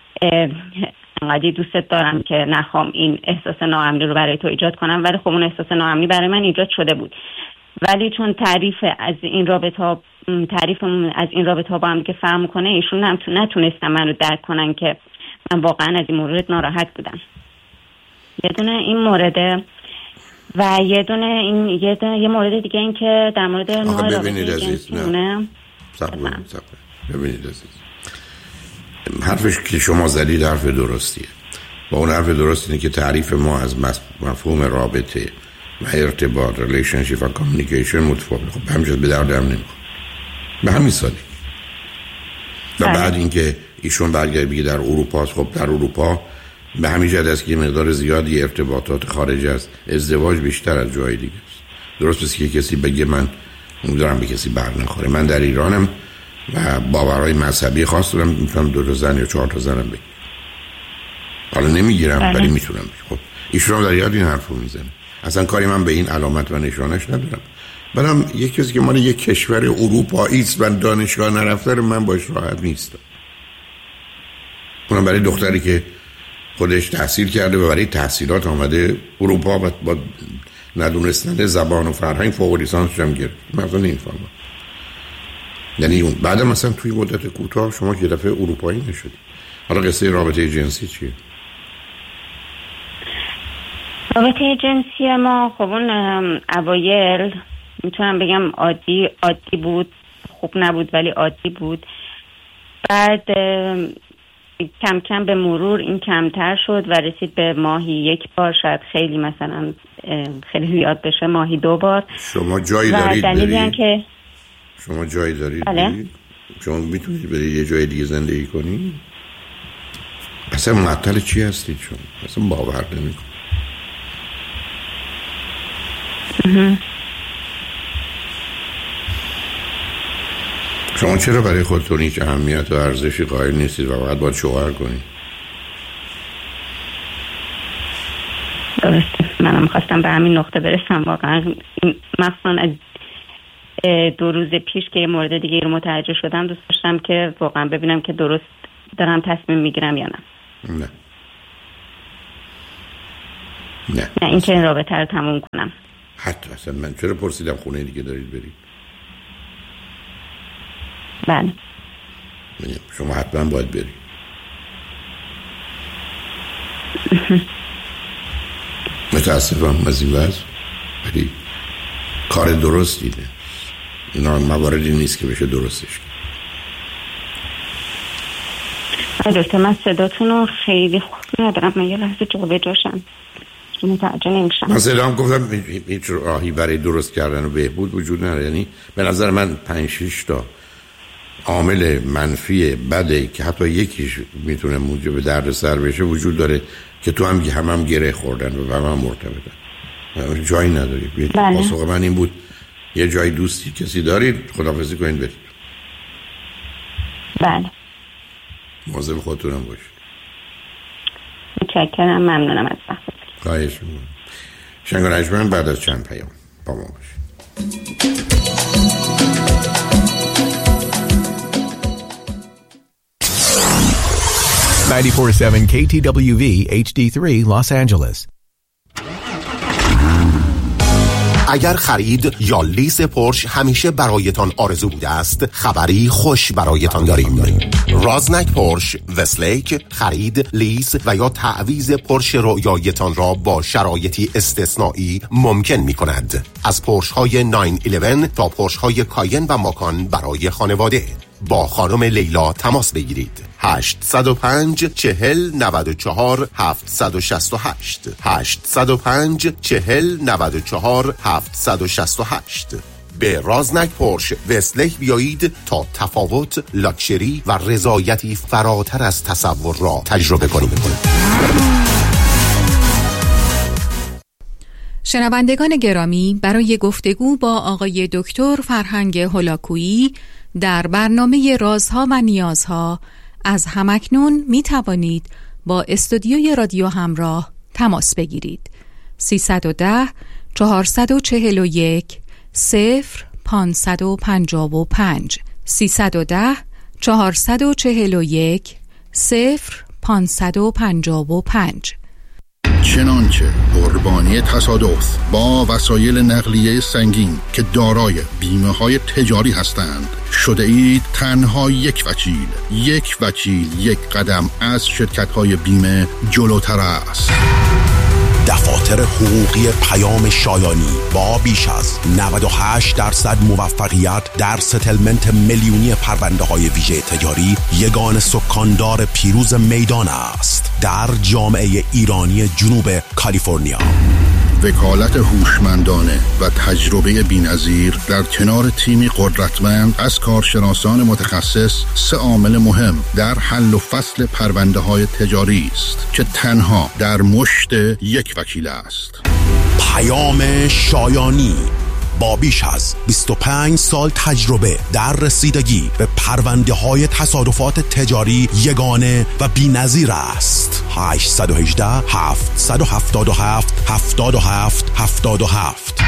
انقدر دوستت دارم که نخوام این احساس ناامنی رو برای تو ایجاد کنم، ولی خب اون احساس ناامنی برای من ایجاد شده بود، ولی چون تعریف از این رابطه تعریفمون از این رابطه با هم که فهم کنه ایشون هم نتونستن من رو درک کنن که من واقعا از این مورد ناراحت بودم. یه دونه این مورده و یه دونه این یه, دونه یه مورد دیگه این که در مورد نوع ببینید عزیز نه صبر صبر ببینید عزیز، حرفش که شما زدید حرف درستیه و اون حرف درست اینه که تعریف ما از مفهوم رابطه و ارتباط ریلیشنشیپ و کامیونیکیشن متفاوته. خب همینجوری به درد هم نمیخوره به همین سالی و بعد اینکه ایشون برگرد بگه در اروپا، خب در اروپا به همین جهت است که مقدار زیادی ارتباطات خارج از ازدواج بیشتر از جای دیگه است. درست است که کسی بگه من دارم به کسی بر نخوره، من در ایرانم و باورهای مذهبی خاص دارم، میتونم دو تا زن یا چهار تا زنم بگیرم، حالا نمیگیرم ولی میتونم. خب ایشون در یاد این حرفو میزنه، اصلا کاری من به این علامت و نشانش ندارم. بعدم یک کسی که مال یک کشور اروپایی است و دانشگاه نرفته رو من باش راحت نیستم، اونم برای دختری که خودش تحصیل کرده و برای تحصیلات آمده اروپا و با ندونستن زبان و فرهنگ فوق لیسانسش هم گرفت. مثلا این فهمم، یعنی اون بعد مثلا توی مدت کوتاه شما که دفعه اروپایی نشدی. حالا قصه رابطه جنسی چیه؟ رابطه جنسی ما خب اون اوایل میتونم بگم عادی عادی بود، خوب نبود ولی عادی بود. بعد کم کم به مرور این کمتر شد و رسید به ماهی یک بار، شاید خیلی مثلا خیلی زیاد بشه ماهی دو بار. شما جایی دارید برید؟ که شما جایی دارید بله؟ برید؟ شما میتونید برید یه جای دیگه زندگی کنید؟ اصلا معطل چی هستید شما؟ اصلا باور نمی‌کنم. شما چرا برای خودتون هیچ اهمیت و ارزشی قائل نیستید و باید باید شوهر کنید؟ درسته، منم خواستم به همین نقطه برسم. واقعا مخصوصا از دو روز پیش که یه مورد دیگه رو متوجه شدم، دوست داشتم که واقعا ببینم که درست دارم تصمیم میگیرم یا نه. نه نه نه این که این رابطه رو تموم کنم. حتی اصلا من چرا پرسیدم خونه دیگه دارید برید؟ بله شما حتما باید برید. متاسفم از این وضع، ولی کار درستی نه. اینا مواردی نیست که بشه درستش کرد. دکتر من صداتون رو خیلی خوب ندارم، من یه لحظه جا به جاشم متوجه نمیشم. من صدام گفتم هیچ راهی برای درست کردن و بهبود وجود نداره. یعنی به نظر من پنج شش تا عامل منفی بده که حتی یکیش میتونه موجب دردسر بشه وجود داره که تو هم هم, هم گره خوردن و به من مرتبطن. جایی نداری. بله. پاسخ من این بود یه جای دوستی کسی دارید خداحافظی کنید برید. بله. مواظب خودتونم باشید. متشکرم، ممنونم از وقتتون. خواهش می‌کنم. شنگ رجمن بعد از چند پیام با ما باشید. ninety-four point seven K T W V H D three Los Angeles. اگر خرید یا لیز پورش همیشه برایتان آرزو بوده است، خبری خوش برایتان داریم. رازنک پورش وستلیک خرید، لیز و یا تعویض پورش رویایتان را با شرایطی استثنایی ممکن می کند. از پورش های نه یازده تا پورش های کاین و ماکان برای خانواده. با خانم لیلا تماس بگیرید. هشت صفر پنج چهل نود و چهار هفتصد و شصت و هشت هشت صفر پنج چهل نود و چهار هفتصد و شصت و هشت. به رازنک پورش وستلیک بیایید تا تفاوت، لاکچری و رضایتی فراتر از تصور را تجربه کنید. شنوندگان گرامی، برای گفتگو با آقای دکتر فرهنگ هولاکویی در برنامه رازها و نیازها از همکنون می توانید با استودیوی رادیو همراه تماس بگیرید. سیصد و ده چهارصد و چهل و یک صفر پانصد و پنجاه و پنج سیصد و ده چهارصد و چهل و یک صفر پانصد و پنجاه و پنج. چنانچه قربانی تصادف با وسایل نقلیه سنگین که دارای بیمه های تجاری هستند شده اید تنها یک وکیل یک وکیل یک قدم از شرکت های بیمه جلوتر است. دفاتر حقوقی پیام شایانی با بیش از نود و هشت درصد موفقیت در ستلمنت میلیونی پرونده های ویژه تجاری یگان سکاندار پیروز میدان است در جامعه ایرانی جنوب کالیفرنیا. وکالت هوشمندانه و تجربه بی‌نظیر در کنار تیمی قدرتمند از کارشناسان متخصص سه عامل مهم در حل و فصل پرونده های تجاری است که تنها در مشت یک وکیل است. پیام شایانی با بیش از بیست و پنج سال تجربه در رسیدگی به پرونده های تصادفات تجاری یگانه و بی‌نظیر است. هشت یک هشت هفت هفت هفت هفت هفت هفت هفت.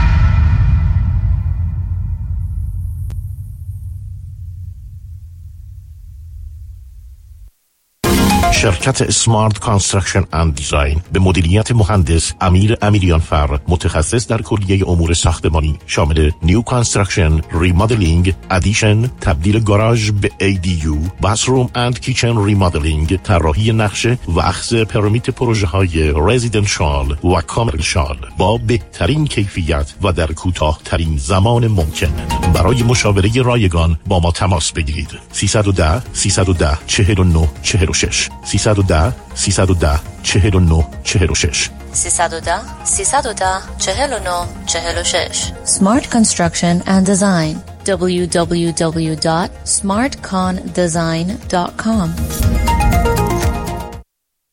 شرکت اسمارت کانستراکشن اند دیزاین به مدیریت مهندس امیر امیریانفر، متخصص در کلیه امور ساختمانی شامل نیو کانستراکشن، ریمادلینگ، ادیشن، تبدیل گاراژ به ای دی یو، باتروم اند کیچن ریمادلینگ، طراحی نقشه و اخذ پرمیت پروژه های رزیدنشال و کامرشال با بهترین کیفیت و در کوتاه ترین زمان ممکن. برای مشاوره رایگان با ما تماس بگیرید. سیصد و ده سیصد و ده چهل و نه چهل و شش سیصد و ده سیصد و ده چهل و نه چهل و شش سیصد و ده سیصد و ده چهل و نه چهل و شش. Smart Construction and Design دبلیو دبلیو دبلیو دات سمارت کان دیزاین دات کام.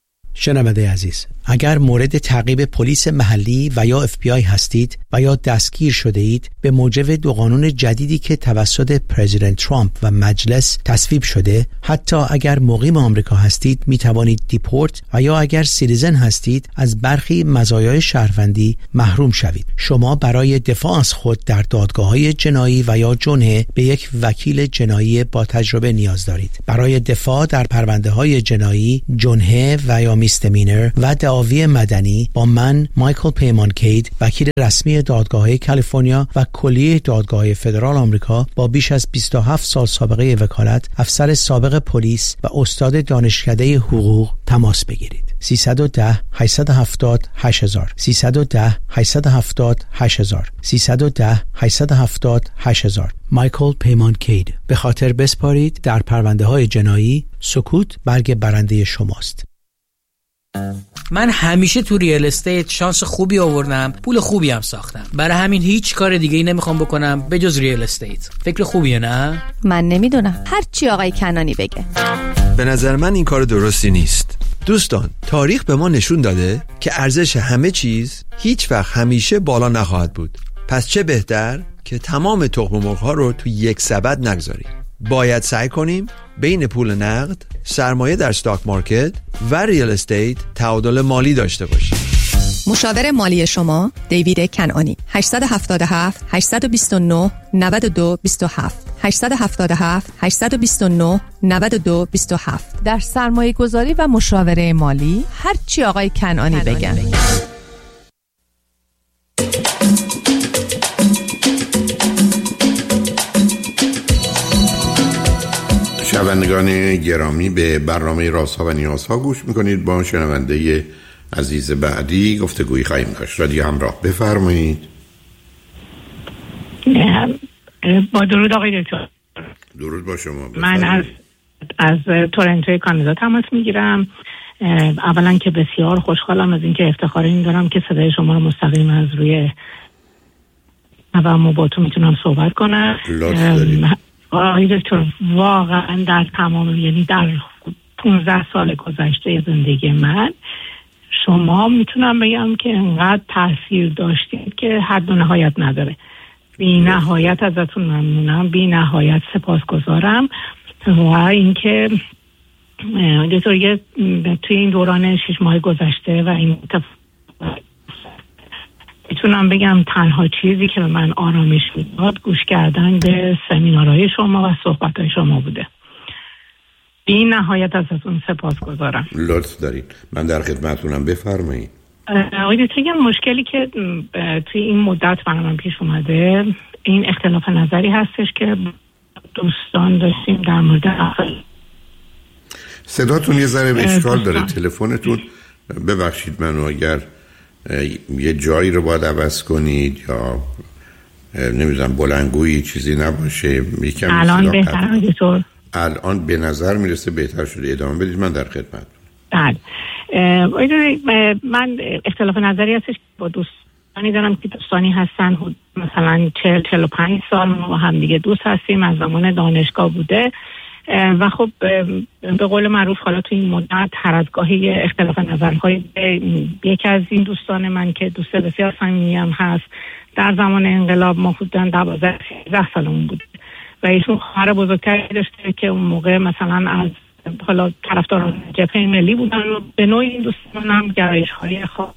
شنونده عزیز، اگر مورد تعقیب پلیس محلی و یا اف بی آی هستید و یا دستگیر شده اید به موجب دو قانون جدیدی که توسط پرزیدنت ترامپ و مجلس تصویب شده، حتی اگر مقیم آمریکا هستید می توانید دیپورت و یا اگر سیتیزن هستید از برخی مزایای شهروندی محروم شوید. شما برای دفاع از خود در دادگاه‌های جنایی و یا جنحه به یک وکیل جنایی با تجربه نیاز دارید. برای دفاع در پرونده‌های جنایی، جنحه و یا میستمینر و دعاوی مدنی با من مایکل پیمانکید، وکیل رسمی دادگاه‌های کالیفرنیا و کلیه دادگاه‌های فدرال آمریکا با بیش از بیست و هفت سال سابقه وکالت، افسر سابق پلیس و استاد دانشکده حقوق تماس بگیرید. سیصد و ده هشتصد و هفتاد هشت هزار سیصد و ده هشتصد و هفتاد هشت هزار سیصد و ده هشتصد و هفتاد هشت هزار. مایکل پیمانکید. به خاطر بسپارید در پرونده های جنایی، سکوت برگ برنده شماست. من همیشه تو ریال استیت شانس خوبی آوردم، پول خوبی هم ساختم. برای همین هیچ کار دیگه ای نمیخوام بکنم به جز ریال استیت. فکر خوبیه نه؟ من نمیدونم، هر چی آقای کنانی بگه. به نظر من این کار درستی نیست. دوستان، تاریخ به ما نشون داده که ارزش همه چیز هیچ وقت همیشه بالا نخواهد بود. پس چه بهتر که تمام تخم مرغ‌ها رو تو یک سبد نگذاریم. باید سعی کنیم بین پول نقد، سرمایه در استاک مارکت و ریال استیت تعادل مالی داشته باشیم. مشاور مالی شما دیوید کنعانی. هشت هفت هفت هشت دو نه نه دو دو هفت هشت هفت هفت هشت دو نه نه دو دو هفت. در سرمایه گذاری و مشاوره مالی هر چی آقای کنعانی بگن. شنوندگان گرامی، به برنامه رازها و نیازها گوش میکنید. با شنونده عزیز بعدی گفتگویی خواهیم داشت. رادیو همراه، بفرمایید. با درود آقای دکتر. درود با شما. بفرمایید. من از از تورنتو کانادا تماس میگیرم. اولا که بسیار خوشحالم از اینکه افتخار این دارم که صدای شما رو مستقیم از روی و با تو میتونم صحبت کنم. آقای دکتر، واقعا در تمام، یعنی در پونزده سال گذشته زندگی من، شما میتونم بگم که انقدر تاثیر داشتید که حد و نهایت نداره. بی نهایت ازتون ممنونم، بی نهایت سپاسگزارم. و اینکه دکتر یه توی این دوران شش ماه گذشته و این میتونم بگم تنها چیزی که به من آرامش میداد گوش کردن به سمینارهای شما و صحبتهای شما بوده. بی نهایت ازتون سپاسگزارم. لطف دارید. من در خدمتتونم، بفرمایید. آقای دکتر، یه مشکلی که توی این مدت برام پیش اومده، این اختلاف نظری هستش که دوستان داشتیم در مورد اخلاق. صداتون یه ذره اشکال داره. تلفنتون، ببخشید منو، اگر یه جایی رو باید عوض کنید یا نمیدونم بلندگویی چیزی نباشه. یکم الان بهتر دکتر؟ الان به نظر میرسه بهتر شده. ادامه بدید، من در خدمت. بله. من اختلاف نظری هستش با دوستانی دارم که دوستانی هستن مثلا چهل چهل و پنج سال ما هم دیگه دوست هستیم، از زمان دانشگاه بوده و خب به قول معروف حالا تو این مدت هر از گاهی اختلاف نظرهای یکی از این دوستان من که دوست بسیار صمیمی هم هست، در زمان انقلاب ما حدوداً دوازده سیزده سالمون بود و ایشون خواهر بزرگتری داشته که اون موقع مثلا از حالا طرفداران جبهه ملی بودن و به نوعی این دوستان هم گرایش‌های خاص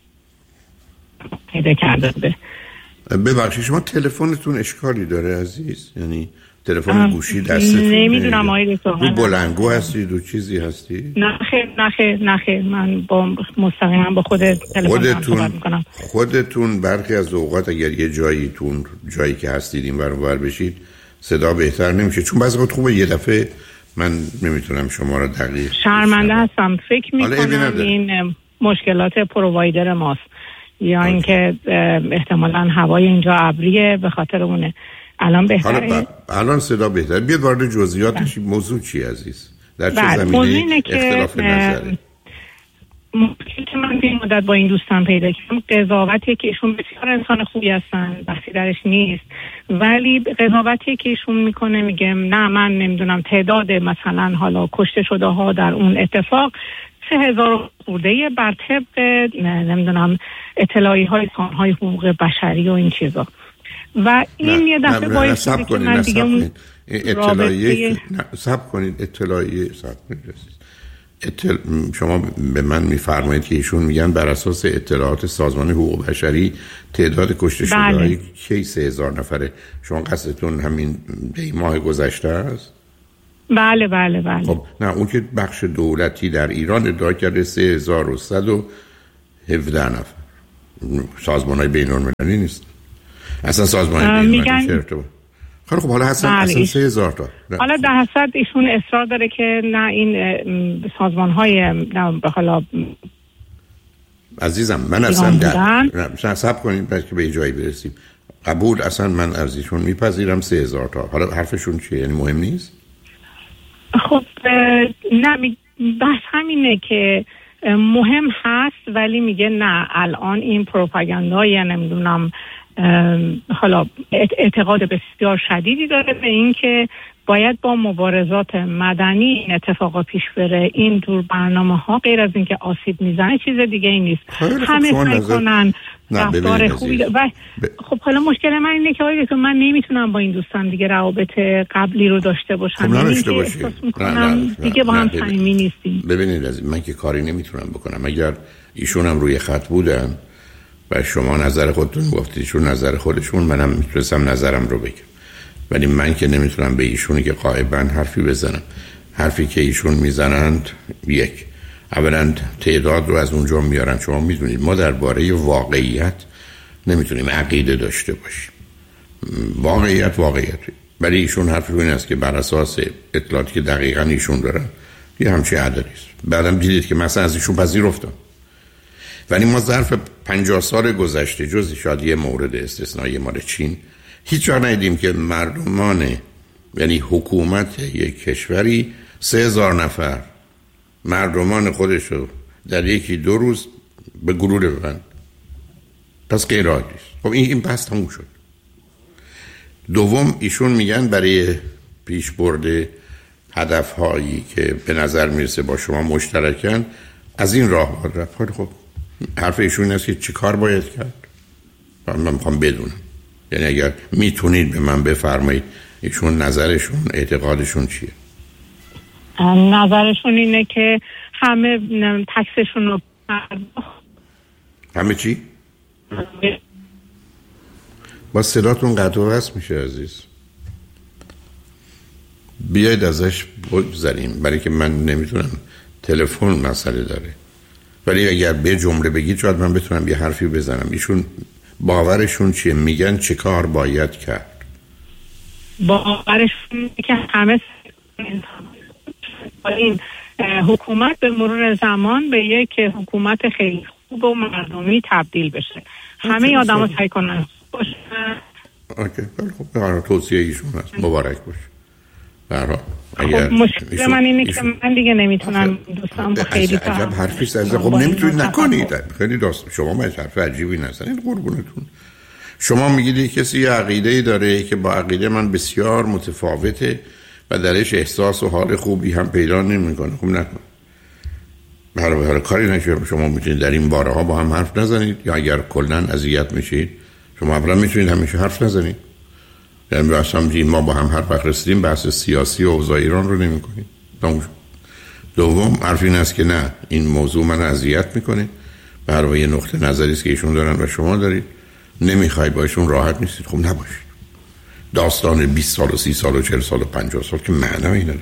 پیدا کرده بوده. ببخشید شما تلفنتون اشکالی داره عزیز؟ یعنی تلفن گوشی دستتون نمیدونم آقای دکتر، رو بلندگو هستید و چیزی هستی؟ نه خیر نه خیر نه خیر، من با مستقیما با خود تلفن صحبت میکنم. خودتون برخی از اوقات اگر یه جایی تون جایی که هستید این ور اون ور بشید صدا بهتر نمیشه، چون بعضی وقت خوبه یه دفعه من نمیتونم شما رو دقیق. شرمنده هستم، فکر میکنم این مشکلات پرووایدر ماست یا اینکه احتمالاً هوای اینجا ابریه به خاطر اونه. الان بهتره؟ حالا الان صدا بهتره. بیاد وارد جزئیاتش. موضوع چی عزیز؟ در چه زمینه اختلاف نظره؟ مشکلی که من این مدت با این دوستان پیدا کردم قضاوتیه که ایشون بسیار انسان خوبی هستن، بحثی درش نیست، ولی قضاوتیه که ایشون میکنه، میگه نه من نمیدونم تعداد مثلا حالا کشته شده ها در اون اتفاق سه هزار خورده بر طبق نمیدونم اطلاعی های سازمان حقوق بشری و این چیزا. و این نه، یه دفعه باید سب کنید من نه دیگه سب اون کنید اطلاعیه نه سب کنید اطلاعیه سب کنید اطل... شما به من میفرمایید که ایشون میگن بر اساس اطلاعات سازمان حقوق بشری تعداد کشته شده های کی سه هزار نفره. شما قصدتون همین دی ماه گذشته است؟ بله بله بله. خب نه اون که بخش دولتی در ایران ادعا کرده سه هزار و صد و هفده نفر. سازمان های بین المللی نیست اصلا سازمان بین المللی چرا؟ خیلی خب حالا اصلا بله. اصلا سه هزار تا حالا در صد ایشون اصرار داره که نه این سازمان های به حالا عزیزم من اصلا در سب کنیم برای که به جایی برسیم قبول اصلا من از ایشون میپذیرم سه هزار تا. حالا حرفشون چیه؟ یعنی مهم نیست؟ خب نه بحث همینه که مهم هست ولی میگه نه الان این پروپاگاندای نمیدونم حالا اعتقاد بسیار شدیدی داره به این که باید با مبارزات مدنی این اتفاقا پیش بره. این دور برنامه ها غیر از اینکه آسیب میزنه چیز دیگه ای نیست. همه سعی کنن رفتار خوبی و ب... خب حالا مشکل من اینه که آقای دکتر من نمیتونم با این دوستان دیگه روابط قبلی رو داشته باشم. خب نداشته باشید. دیگه با هم صمیمی نیستیم. ببینید از من که کاری نمیتونم بکنم. اگر ایشون هم روی خط بودن و شما نظر خودتون گفتید ایشون نظر خودشون منم میتونستم نظرم رو بگم. ولی من که نمیتونم به ایشونی که غایباً حرفی بزنم. حرفی که ایشون میزنند یک اولا تعداد رو از اونجا میارن. شما میدونید ما درباره واقعیت نمیتونیم عقیده داشته باشیم. واقعیت واقعیت ولی ایشون حرف رو این است که بر اساس اطلاعاتی که دقیقاً ایشون دارن یه همچین عددی است. بعدم دیدید که مثلا از ایشون پذیرفتم. ولی ما ظرف پنجاه سال گذشته جز شاید یه مورد استثنایی مال چین هیچ جا ندیدیم که مردمان یعنی حکومت یک کشوری سه هزار نفر مردمان خودش رو در یکی دو روز به گلوله ببند. پس غیر عادی است. خب این این بحث تموم شد. دوم ایشون میگن برای پیش برده هدف هایی که به نظر میرسه با شما مشترکن از این راه باید رفت. خب حرف ایشون این است که چی کار باید کرد؟ من میخوام بدونم. یعنی اگر میتونید به من بفرمایید ایشون نظرشون اعتقادشون چیه؟ نظرشون اینه که همه تکسشون رو همه چی؟ با صداتون قطع و وصل میشه عزیز. بیاید ازش بگذریم برای که من نمیتونم تلفن مسئله داره. ولی اگر به جمله بگید شاید من بتونم یه حرفی بزنم. ایشون باورشون چیه؟ میگن چه کار باید کرد؟ باورشون که همه این حکومت به مرور زمان به یک حکومت خیلی خوب و مردمی تبدیل بشه. همه آدم ها سعی کنن باشن. اوکی خب برای توصیه ایشون هست. مبارک باشه. برای خب مشکل من اینه که من دیگه نمیتونم دوستان با خیلی تا عجب حرفیست عزیز. خب نمیتونید نکنید. خیلی داست شما باید حرف عجیبی نزنید قربونتون. شما میگید کسی یه عقیده‌ای داره که با عقیده من بسیار متفاوته و درش احساس و حال خوبی هم پیدا نمیکنه. خب نکن. برای هر کاری نشه. شما میتونید در این بارها با هم حرف نزنید یا اگر کلاً اذیت میشید شما اولا میتونید همیشه حرف نزنید. یعنی مثلا ما با هم هر وقت رسیدیم بحث سیاسی و اوضاع ایران رو نمی‌کنیم. دوم حرف این است که نه این موضوع من اذیت میکنه. برای یه نقطه نظری است که ایشون دارن و شما دارید نمیخوای باشون راحت نیستید. خب نباشید. داستان بیست سال و سی سال و چهل سال و پنجاه سال که معنی نداره.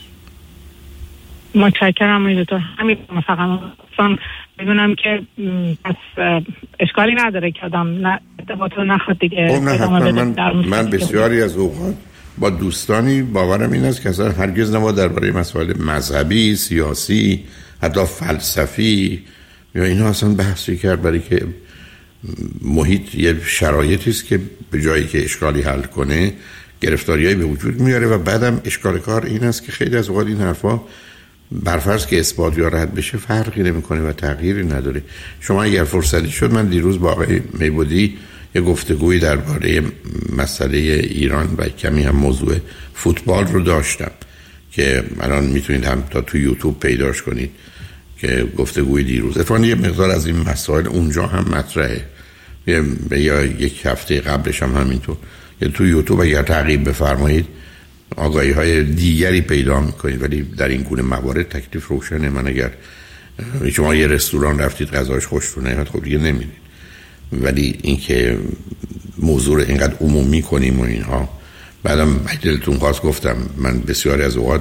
متشکرم میدونم همین فقط چون میدونم که پس اشکالی نداره که آدم نه ارتباط رو نخواد دیگه. من, من بسیاری از اوقات با دوستانی باورم این است که اصلا هرگز نباید درباره مسائل مذهبی، سیاسی، حتی فلسفی یا اینا اصلا بحثی کرد برای که محیط یه شرایطی است که به جایی که اشکالی حل کنه گرفتاریایی به وجود میاره و بعدم اشکال کار این است که خیلی از اوقات این حرفا برفرض که اثبات یا رد بشه فرقی نمیکنه و تغییری نداره. شما اگر فرصتی شد من دیروز با آقای میبودی یه گفتگویی درباره مسئله ایران و کمی هم موضوع فوتبال رو داشتم که الان میتونید هم تا تو یوتیوب پیداش کنید که گفتگوی دیروز اتفاقاً یه مقدار از این مسائل اونجا هم مطرحه، یا یک هفته قبلش هم همینطور. یا تو یوتیوب اگر تعقیب بفرمایید آگاهی های دیگری پیدا میکنید، ولی در این گونه موارد تکلیف روشنه. من اگر شما یه رستوران رفتید غذاش خوشتون نیامد خب دیگه نمیرید، ولی اینکه موضوع رو اینقدر عمومی کنیم و اینها. بعدم دلتون خواست گفتم من بسیاری از اوقات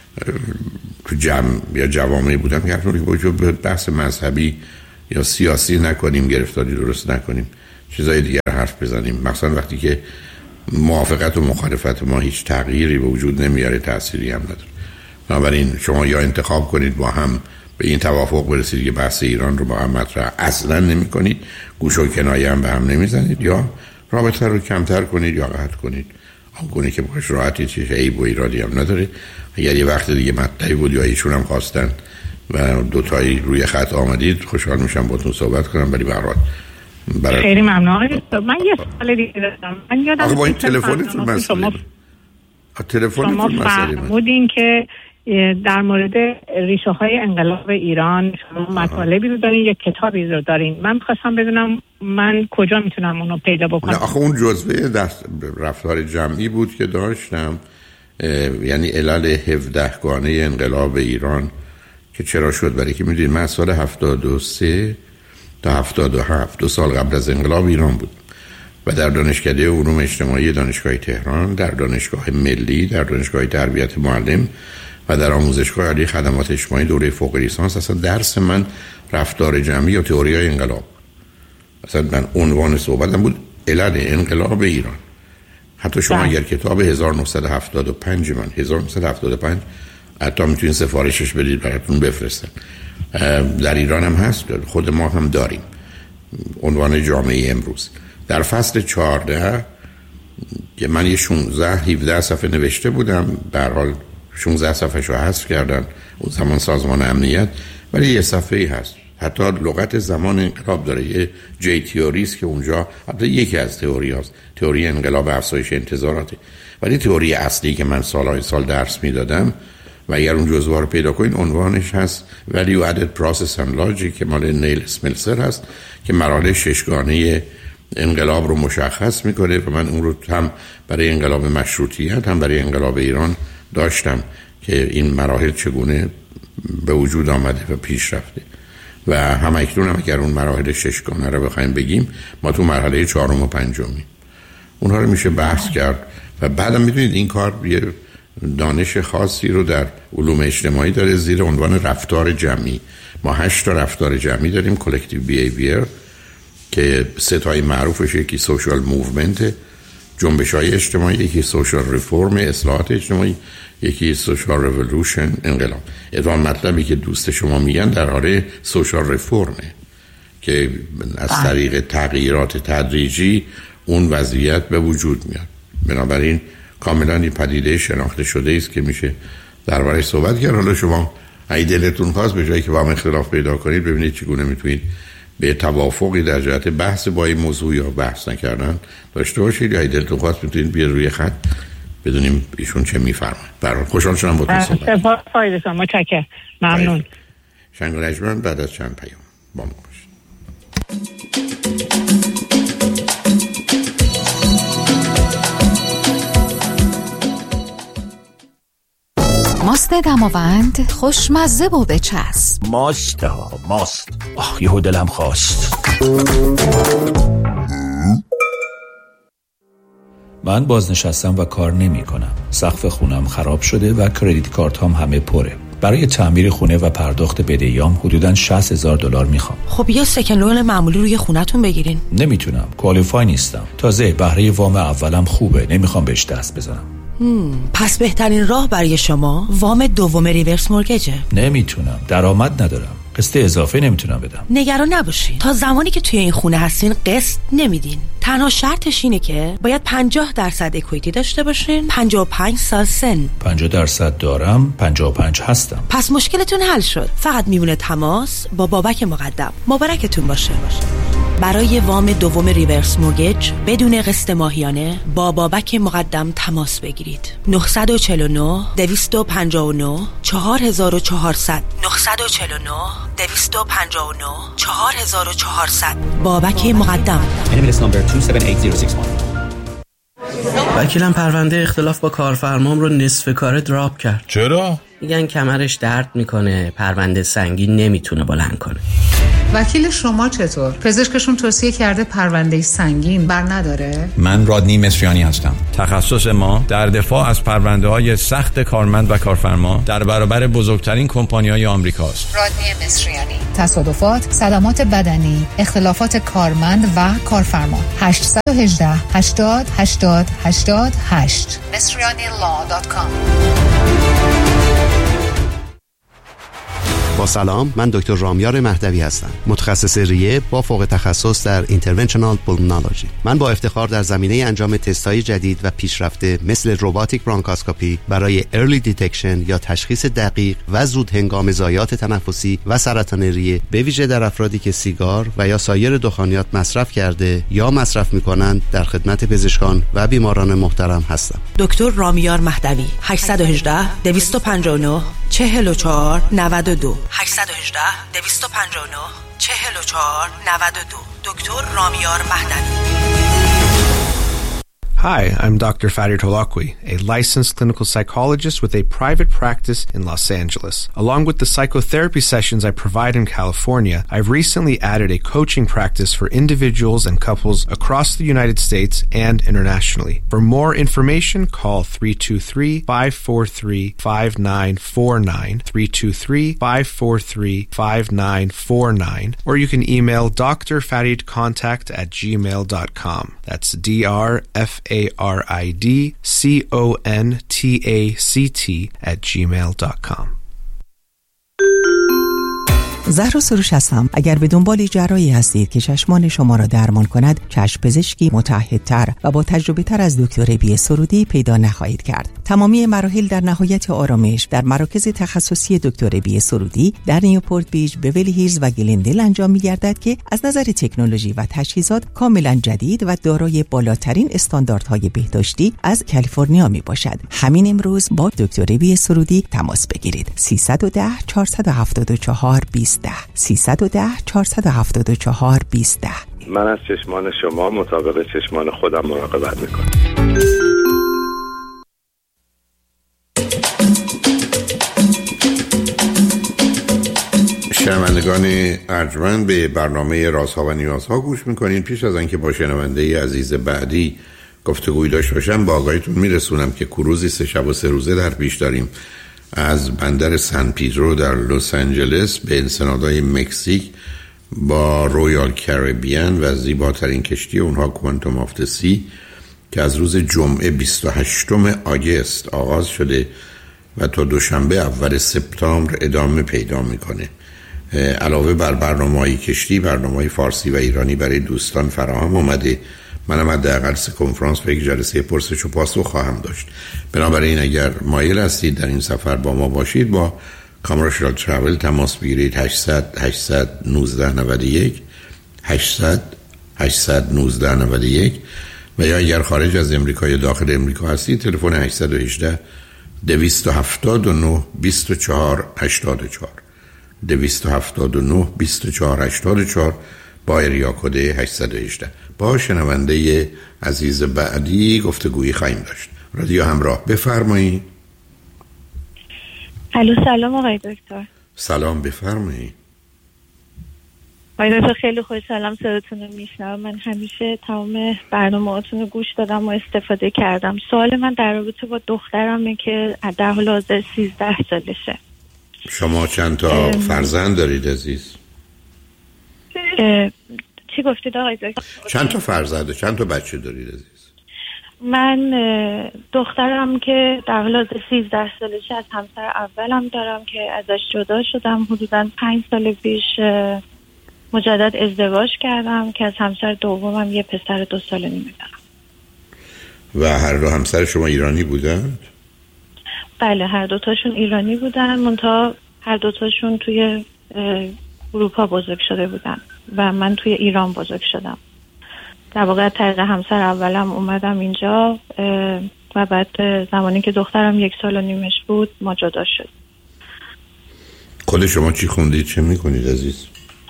تو جمع یا جوامعی بودم که اصلا به بحث مذهبی یا سیاسی نکنیم، گرفتاری درست نکنیم، چیزای دیگر حرف بزنیم، مثلا وقتی که موافقت و مخالفت ما هیچ تغییری به وجود نمیاره، تأثیری هم نداره. بنابراین شما یا انتخاب کنید با هم به این توافق برسید که بحث ایران رو با هم مطرح اصلا نمی کنید، گوش و کنایه هم به هم نمیزنید، یا رابطه رو کمتر کنید یا قطع کنید. اون گونه که باش راحتی چیز عیب و ایرادی هم نداره. اگر یه وقت دیگه مطلبی بود یا ایشون هم خواستن و دوتایی روی خط آمدید خوشحال میشم باتون صحبت کنم، ولی به هر حال برای خیلی ممنون. من یه سوال دیگه داشتم. من یادم آقا با این تلفنتون مسئله شما تلفنتون مسئله بودین که در مورد ریشه های انقلاب ایران شما مطالبی رو دارین، یک کتابی رو دارین. من خواستم بدونم من کجا میتونم اونو پیدا بکنم؟ نه آخه اون جزوه دست رفتار جمعی بود که داشتم، یعنی علل هفده گانه انقلاب ایران که چرا شد. برای که میدونید من سال هفتاد و سه تا هفتاد و هفت دو سال قبل از انقلاب ایران بود و در دانشکده علوم اجتماعی دانشگاه تهران، در دانشگاه ملی، در دانشگاه تربیت معلم و در آموزشگاه عالی خدمات اجتماعی دوره فوق لیسانس اصلا درس من رفتار جمعی یا تئوری انقلاب. اصلا من عنوان صحبتم بود علل انقلاب ایران. حتی شما اگر کتاب هزار و نهصد و هفتاد و پنج من هزار و نهصد و هفتاد و پنج حتی میتونید سفارشش بدید براتون بفرستن، در ایران هم هست، خود ما هم داریم، عنوان جامعه امروز. در فصل چهارده که من یه شانزده هفده صفحه نوشته بودم، به هر حال شانزده صفحه‌اش رو حذف کردن اون زمان سازمان امنیت، ولی یه صفحه‌ای هست. حتی لغت زمان انقلاب داره، یه جی تئوریست که اونجا حتی یکی از تئوری هاست، تئوری انقلاب افزایش انتظاراته، ولی تئوری اصلی که من سالهای سال درس میدادم و اگر اون جزوه رو پیدا کنید عنوانش هست Value Added Process and Logic که مال نیل اسملسر هست که مراحل ششگانه انقلاب رو مشخص میکنه و من اون رو هم برای انقلاب مشروطیت هم برای انقلاب ایران داشتم که این مراحل چگونه به وجود آمده و پیش رفته و هم اکنون هم اگر اون مراحل ششگانه رو بخوایم بگیم ما تو مرحله چهارم و پنجمی اونها رو میشه بحث کرد. و بعدم میدونید این کار یه دانش خاصی رو در علوم اجتماعی داره زیر عنوان رفتار جمعی. ما هشت تا رفتار جمعی داریم، کلکتیو بیهیویر که سه تای معروفش، یکی سوشال موومنت جنبش های اجتماعی، یکی سوشال ریفورم اصلاحات اجتماعی، یکی سوشال ریولوشن انقلاب. ادوان مطلبی که دوست شما میگن در حال سوشال ریفورمه که از طریق تغییرات تدریجی اون وضعیت به وجود میاد. بنابراین کاملا این پدیده شناخته شده است که میشه درباره‌اش صحبت کرد. حالا شما اگه دلتون خواست به جایی که با هم اختلاف پیدا کنید ببینید چگونه میتونید به توافقی در جهت بحث با این موضوع یا بحث نکردن داشته باشید، یا اگه دلتون خواست میتونید بیاد روی خط بدونیم ایشون چه میفرمایند. برای خوشحال شدم با تو صحبت. سپاس فایده شما، متشکرم، ممنون. شنگ رجمن بعد از چند پیام با ما باشید. ماست دماوند خوشمزه و بچسب. ماست ها ماست. آه یهو دلم خواست. من بازنشستم و کار نمی کنم. سقف خونم خراب شده و کردیت کارت هم همه پره. برای تعمیر خونه و پرداخت بدهیام حدوداً شصت هزار دلار میخوام. خب یا سکن لون معمولی روی خونتون بگیرین. نمیتونم، کوالیفای نیستم. تازه بهره وام اولم خوبه، نمیخوام بهش دست بزنم. هم. پس بهترین راه برای شما وام دوم ریورس مورگیجه. نمیتونم، درآمد ندارم، قسط اضافه نمیتونم بدم. نگران نباشین، تا زمانی که توی این خونه هستین قسط نمیدین. تنها شرطش اینه که باید پنجاه درصد اکویتی داشته باشین، پنجاه و پنج سال سن. پنجاه درصد دارم، پنجاه و پنج هستم. پس مشکلتون حل شد. فقط میمونه تماس با بابک مقدم. مبارکتون باشه. باشه. برای وام دوم ریورس مورگیج بدون قسط ماهیانه با بابک مقدم تماس بگیرید. نه چهار نه دو پنج نه چهار چهار چهار صفر صفر نه چهار نه دو پنج نه چهار چهار چهار صفر صفر بابک مقدم. وکیلم پرونده اختلاف با کارفرمام رو نصف کاره دراپ کرد. چرا؟ میگن کمرش درد میکنه، پرونده سنگین نمیتونه بلند کنه. وکیل شما چطور؟ پزشکشون توصیه کرده پرونده سنگین بر نداره؟ من رادنی مصریانی هستم. تخصص ما در دفاع از پرونده‌های سخت کارمند و کارفرما در برابر بزرگترین کمپانی‌های آمریکاست. رادنی مصریانی. تصادفات، صدمات بدنی، اختلافات کارمند و کارفرما. هشت یک هشت هشتاد هشتاد هشتاد هشت مصریانی لا دات کام. با سلام، من دکتر رامیار مهدوی هستم، متخصص ریه با فوق تخصص در اینترونشنال پولمونولوژی. من با افتخار در زمینه انجام تست‌های جدید و پیشرفته مثل روباتیک برانکاسکوپی برای ارلی دیتکشن یا تشخیص دقیق و زود هنگام ضایعات تنفسی و سرطان ریه، به ویژه در افرادی که سیگار و یا سایر دخانیات مصرف کرده یا مصرف می‌کنند، در خدمت پزشکان و بیماران محترم هستم. دکتر رامیار مهدوی. هشت یک هشت دو پنج نه چهل و چهار نود و دو هشت یک هشت دو پنج نه چهل و چهار نود و دو دکتر رامیار مهدوی. Hi, I'm Doctor Farid Holakwi, a licensed clinical psychologist with a private practice in Los Angeles. Along with the psychotherapy sessions I provide in California, I've recently added a coaching practice for individuals and couples across the United States and internationally. For more information, call three two three, five four three, five nine four nine, three two three, five four three, five nine four nine, or you can email d r farid contact at gmail dot com. That's D R F A R I D C O N T A C T at gmail dot com. زهرا سروش هستم. اگر به دنبال جراحی هستید که چشمان شما را درمان کند، چشم پزشکی متعهدتر و با تجربه تر از دکتر بی سرودی پیدا نخواهید کرد. تمامی مراحل در نهایت آرامش در مراکز تخصصی دکتر بی سرودی در نیوپورت بیچ، بیولی هیلز و گلندل انجام می‌گردد که از نظر تکنولوژی و تجهیزات کاملا جدید و دارای بالاترین استانداردهای بهداشتی از کالیفرنیا میباشد. همین امروز با دکتر بی سرودی تماس بگیرید. سیصد و ده چهارصد و هفتاد و چهار بیست سیصد و ده چهارصد و هفتاد و چهار بیست. من از چشمان شما مطابق چشمان خودم مراقبت میکنم. شنوندگان ارجمند، به برنامه رازها و نیازها گوش میکنین. پیش از آنکه با شنونده عزیز بعدی گفتگوی داشته باشم، با آگاهیتون میرسونم که کروزی سه شب و سه روزه در پیش داریم از بندر سن پیدرو در لس آنجلس به انسنادهای مکزیک با رویال کریبیان و زیباترین کشتی اونها کوانتوم آف دی سی که از روز جمعه بیست و هشتم آگوست آغاز شده و تا دوشنبه اول سپتامبر ادامه پیدا میکنه. علاوه بر برنامه‌های کشتی، برنامه‌های فارسی و ایرانی برای دوستان فراهم اومده. منم حداقل سه کنفرانس و یک جلسه پرسش و پاسخ خواهم داشت. بنابراین اگر مایل هستید در این سفر با ما باشید، با کامرشال تراول تماس بگیرید. هشتصد هشتصد نوزده نود و یک هشتصد هشتصد نوزده نود و یک و یا اگر خارج از امریکا یا داخل امریکا هستید، تلفن هشتصد و هجده دویست و هفتاد و نه بیست و چهار هشتاد و چهار دویست و هفتاد و نه بیست و چهار هشتاد و چهار با اریا کد هشتصد و هجده. با شنونده عزیز بعدی گفتگویی خواهیم داشت. رادیو همراه، بفرمایید. الو، سلام آقای دکتر. سلام، بفرمایید. آقای دکتر خیلی خوشحالم صداتون رو میشنوم. من همیشه تمام برنامه‌هاتون رو گوش دادم و استفاده کردم. سوال من در رابطه با دخترمه که در حال حاضر سیزده سالشه. شما چند تا فرزند دارید عزیز؟ چی گفتید آقای دکتر؟ چند تا فرزند، چند تا بچه دارید عزیز؟ من دخترم که در حال حاضر سیزده سالشه، از همسر اولم دارم که ازش جدا شدم. حدوداً پنج سال پیش مجدد ازدواج کردم که از همسر دومم یه پسر دو ساله نیمه دارم. و هر دو همسر شما ایرانی بودند؟ بله، هر دوتاشون ایرانی بودن، منتها هر دوتاشون توی اروپا بزرگ شده بودن. و من توی ایران بزرگ شدم. در واقع طریق همسر اولم اومدم اینجا و بعد زمانی که دخترم یک سال و نیمش بود ما جدا شد. خود شما چی خوندید؟ چه میکنید عزیز؟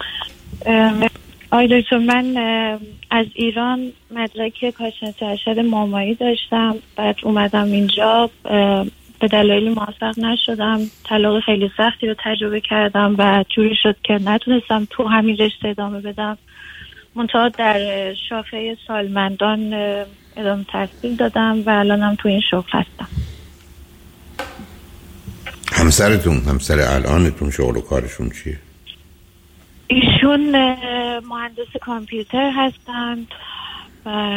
آی دکتر، من از ایران مدرک کارشناسی ارشد مامایی داشتم، بعد اومدم اینجا به دلایلی موفق نشدم، طلاق خیلی سختی رو تجربه کردم و جوری شد که نتونستم تو همین رشته ادامه بدم. منتها در شافعه سالمندان ادامه تحصیل دادم و الانم تو این شغل هستم. همسرتون، همسر الانتون شغل و کارشون چیه؟ ایشون مهندس کامپیوتر هستند و